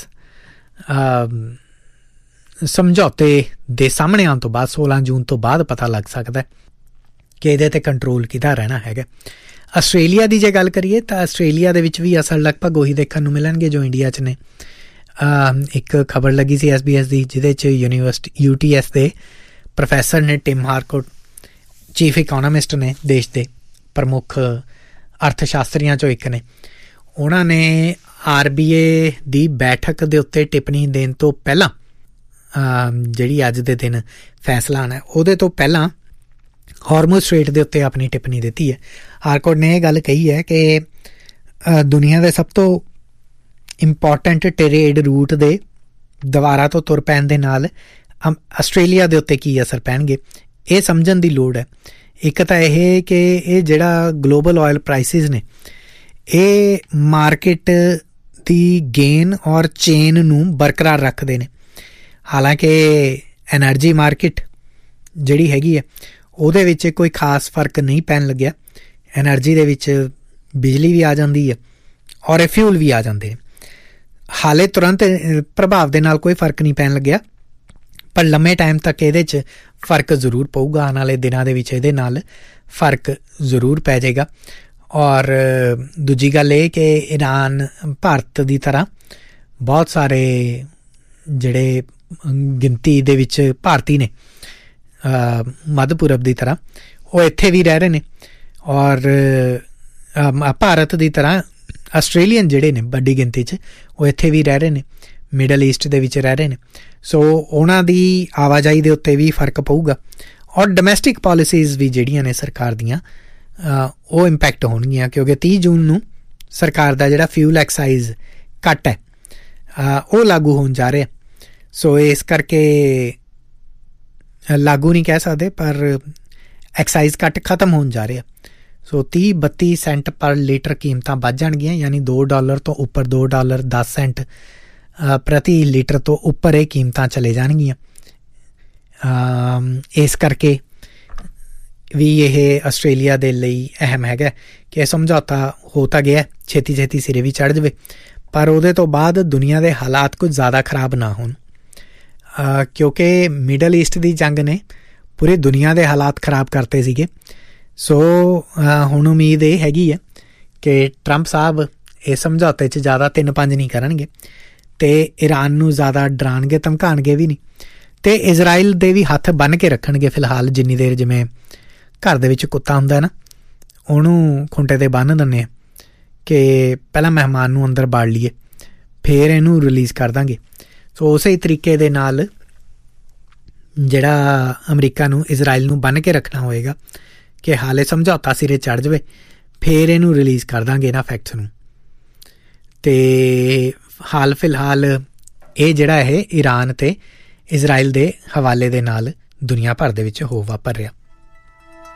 ਸਮਝੌਤੇ ਦੇ ਸਾਹਮਣੇ ਆਉਣ ਤੋਂ ਬਾਅਦ ਸੋਲਾਂ ਜੂਨ ਤੋਂ ਬਾਅਦ ਪਤਾ ਲੱਗ ਸਕਦਾ ਕਿ ਇਹਦੇ 'ਤੇ ਕੰਟਰੋਲ ਕਿਹਦਾ ਰਹਿਣਾ ਹੈਗਾ। ਆਸਟ੍ਰੇਲੀਆ ਦੀ ਜੇ ਗੱਲ ਕਰੀਏ ਤਾਂ ਆਸਟ੍ਰੇਲੀਆ ਦੇ ਵਿੱਚ ਵੀ ਅਸਲ ਲਗਭਗ ਉਹੀ ਦੇਖਣ ਨੂੰ ਮਿਲਣਗੇ ਜੋ ਇੰਡੀਆ 'ਚ ਨੇ। ਇੱਕ ਖਬਰ ਲੱਗੀ ਸੀ ਐਸ ਬੀ ਐਸ ਦੀ, ਜਿਹਦੇ 'ਚ ਯੂਨੀਵਰਸਿਟੀ ਯੂ ਟੀ ਐਸ ਦੇ ਪ੍ਰੋਫੈਸਰ ਨੇ, ਟਿਮ ਹਾਰਕੋਟ, ਚੀਫ ਇਕੋਨੋਮਿਸਟ ਨੇ, ਦੇਸ਼ ਦੇ ਪ੍ਰਮੁੱਖ ਅਰਥ ਸ਼ਾਸਤਰੀਆਂ 'ਚੋਂ ਇੱਕ ਨੇ। ਉਹਨਾਂ ਨੇ ਆਰ ਬੀ ਏ ਦੀ ਬੈਠਕ ਦੇ ਉੱਤੇ ਟਿੱਪਣੀ ਦੇਣ ਤੋਂ ਪਹਿਲਾਂ, ਜਿਹੜੀ ਅੱਜ ਦੇ ਦਿਨ ਫੈਸਲਾ ਆਉਣਾ ਉਹਦੇ ਤੋਂ ਪਹਿਲਾਂ ਹਾਰਮੁਜ਼ ਸਟ੍ਰੇਟ ਦੇ ਉੱਤੇ ਆਪਣੀ ਟਿੱਪਣੀ ਦਿੱਤੀ ਹੈ। ਹਾਰਕੋਟ ਨੇ ਇਹ ਗੱਲ ਕਹੀ ਹੈ ਕਿ ਦੁਨੀਆ ਦੇ ਸਭ ਤੋਂ ਇੰਪੋਰਟੈਂਟ ਟਰੇਡ ਰੂਟ ਦੇ ਦੁਬਾਰਾ ਤੋਂ ਤੁਰ ਪੈਣ ਦੇ ਨਾਲ ਆਸਟ੍ਰੇਲੀਆ ਦੇ ਉੱਤੇ ਕੀ ਅਸਰ ਪੈਣਗੇ, ਇਹ ਸਮਝਣ ਦੀ ਲੋੜ ਹੈ। ਇੱਕ ਤਾਂ ਇਹ ਕਿ ਇਹ ਜਿਹੜਾ ਗਲੋਬਲ ਆਇਲ ਪ੍ਰਾਈਸਿਸ ਨੇ ਇਹ ਮਾਰਕੀਟ ਦੀ ਗੇਨ ਔਰ ਚੇਨ ਨੂੰ ਬਰਕਰਾਰ ਰੱਖਦੇ ਨੇ। ਹਾਲਾਂਕਿ ਐਨਰਜੀ ਮਾਰਕੀਟ ਜਿਹੜੀ ਹੈਗੀ ਹੈ ਉਹਦੇ ਵਿੱਚ ਕੋਈ ਖਾਸ ਫਰਕ ਨਹੀਂ ਪੈਣ ਲੱਗਿਆ। ਐਨਰਜੀ ਦੇ ਵਿੱਚ ਬਿਜਲੀ ਵੀ ਆ ਜਾਂਦੀ ਹੈ ਔਰ ਫਿਊਲ ਵੀ ਆ ਜਾਂਦੇ ਨੇ। ਹਾਲੇ ਤੁਰੰਤ ਪ੍ਰਭਾਵ ਦੇ ਨਾਲ ਕੋਈ ਫਰਕ ਨਹੀਂ ਪੈਣ ਲੱਗਿਆ, ਪਰ ਲੰਮੇ ਟਾਈਮ ਤੱਕ ਇਹਦੇ 'ਚ ਫਰਕ ਜ਼ਰੂਰ ਪਊਗਾ। ਆਉਣ ਵਾਲੇ ਦਿਨਾਂ ਦੇ ਵਿੱਚ ਇਹਦੇ ਨਾਲ ਫਰਕ ਜ਼ਰੂਰ ਪੈ ਜਾਏਗਾ। ਔਰ ਦੂਜੀ ਗੱਲ ਇਹ ਕਿ ਈਰਾਨ ਭਾਰਤ ਦੀ ਤਰ੍ਹਾਂ ਬਹੁਤ ਸਾਰੇ ਜਿਹੜੇ ਗਿਣਤੀ ਦੇ ਵਿੱਚ ਭਾਰਤੀ ਨੇ, ਮੱਧ ਪੂਰਬ ਦੀ ਤਰ੍ਹਾਂ, ਉਹ ਇੱਥੇ ਵੀ ਰਹਿ ਰਹੇ ਨੇ। ਔਰ ਭਾਰਤ ਦੀ ਤਰ੍ਹਾਂ ਆਸਟ੍ਰੇਲੀਅਨ ਜਿਹੜੇ ਨੇ ਵੱਡੀ ਗਿਣਤੀ 'ਚ ਉਹ ਇੱਥੇ ਵੀ ਰਹਿ ਰਹੇ ਨੇ, ਮਿਡਲ ਈਸਟ ਦੇ ਵਿੱਚ ਰਹਿ ਰਹੇ ਨੇ। ਸੋ ਉਹਨਾਂ ਦੀ ਆਵਾਜਾਈ ਦੇ ਉੱਤੇ ਵੀ ਫਰਕ ਪਊਗਾ ਔਰ ਡੋਮੈਸਟਿਕ ਪੋਲਿਸੀਜ਼ ਵੀ ਜਿਹੜੀਆਂ ਨੇ ਸਰਕਾਰ ਦੀਆਂ ਉਹ ਇੰਪੈਕਟ ਹੋਣਗੀਆਂ, ਕਿਉਂਕਿ ਤੀਹ ਜੂਨ ਨੂੰ ਸਰਕਾਰ ਦਾ ਜਿਹੜਾ ਫਿਊਲ ਐਕਸਾਈਜ਼ ਕੱਟ ਹੈ ਉਹ ਲਾਗੂ ਹੋਣ ਜਾ ਰਿਹਾ। ਸੋ ਇਸ ਕਰਕੇ ਲਾਗੂ ਨਹੀਂ ਕਹਿ ਸਕਦੇ, ਪਰ ਐਕਸਾਈਜ਼ ਕੱਟ ਖਤਮ ਹੋਣ ਜਾ ਰਿਹਾ। ਸੋ ਤੀਹ ਬੱਤੀ ਸੈਂਟ ਪਰ ਲੀਟਰ ਕੀਮਤਾਂ ਵੱਧ ਜਾਣਗੀਆਂ, ਯਾਨੀ ਦੋ ਡਾਲਰ ਤੋਂ ਉੱਪਰ, ਦੋ ਡਾਲਰ ਦਸ ਸੈਂਟ ਪ੍ਰਤੀ ਲੀਟਰ ਤੋਂ ਉੱਪਰ ਇਹ ਕੀਮਤਾਂ ਚਲੇ ਜਾਣਗੀਆਂ। ਇਸ ਕਰਕੇ ਵੀ ਇਹ ਆਸਟ੍ਰੇਲੀਆ ਦੇ ਲਈ ਅਹਿਮ ਹੈਗਾ ਕਿ ਇਹ ਸਮਝੌਤਾ ਹੋ ਤਾਂ ਗਿਆ, ਛੇਤੀ ਛੇਤੀ ਸਿਰੇ ਵੀ ਚੜ੍ਹ ਜਾਵੇ, ਪਰ ਉਹਦੇ ਤੋਂ ਬਾਅਦ ਦੁਨੀਆ ਦੇ ਹਾਲਾਤ ਕੁਝ ਜ਼ਿਆਦਾ ਖਰਾਬ ਨਾ ਹੋਣ, ਕਿਉਂਕਿ ਮਿਡਲ ਈਸਟ ਦੀ ਜੰਗ ਨੇ ਪੂਰੀ ਦੁਨੀਆ ਦੇ ਹਾਲਾਤ ਖਰਾਬ ਕਰਤੇ ਸੀਗੇ। ਸੋ ਹੁਣ ਉਮੀਦ ਇਹ ਹੈਗੀ ਹੈ ਕਿ ਟਰੰਪ ਸਾਹਿਬ ਇਹ ਸਮਝੌਤੇ 'ਚ ਜ਼ਿਆਦਾ ਤਿੰਨ ਪੰਜ ਨਹੀਂ ਕਰਨਗੇ ਅਤੇ ਈਰਾਨ ਨੂੰ ਜ਼ਿਆਦਾ ਡਰਾਉਣਗੇ ਧਮਕਾਉਣਗੇ ਵੀ ਨਹੀਂ, ਅਤੇ ਇਜ਼ਰਾਈਲ ਦੇ ਵੀ ਹੱਥ ਬੰਨ੍ਹ ਕੇ ਰੱਖਣਗੇ ਫਿਲਹਾਲ। ਜਿੰਨੀ ਦੇਰ ਜਿਵੇਂ ਘਰ ਦੇ ਵਿੱਚ ਕੁੱਤਾ ਹੁੰਦਾ ਨਾ, ਉਹਨੂੰ ਖੁੰਟੇ 'ਤੇ ਬੰਨ੍ਹ ਦਿੰਦੇ ਆ ਕਿ ਪਹਿਲਾਂ ਮਹਿਮਾਨ ਨੂੰ ਅੰਦਰ ਬਾੜ ਲਈਏ, ਫਿਰ ਇਹਨੂੰ ਰਿਲੀਜ਼ ਕਰ ਦਾਂਗੇ। ਸੋ ਉਸੇ ਤਰੀਕੇ ਦੇ ਨਾਲ ਜਿਹੜਾ ਅਮਰੀਕਾ ਨੂੰ ਇਜ਼ਰਾਈਲ ਨੂੰ ਬੰਨ੍ਹ ਕੇ ਰੱਖਣਾ ਹੋਏਗਾ ਕਿ ਹਾਲੇ ਸਮਝੌਤਾ ਸਿਰੇ ਚੜ੍ਹ ਜਾਵੇ, ਫਿਰ ਇਹਨੂੰ ਰਿਲੀਜ਼ ਕਰ ਦਾਂਗੇ ਇਹਨਾਂ ਫੈਕਟਸ ਨੂੰ। ਅਤੇ ਹਾਲ ਫਿਲਹਾਲ ਇਹ ਜਿਹੜਾ ਇਹ ਈਰਾਨ ਅਤੇ ਇਜ਼ਰਾਈਲ ਦੇ ਹਵਾਲੇ ਦੇ ਨਾਲ ਦੁਨੀਆ ਭਰ ਦੇ ਵਿੱਚ ਹੋ ਵਾਪਰ ਰਿਹਾ।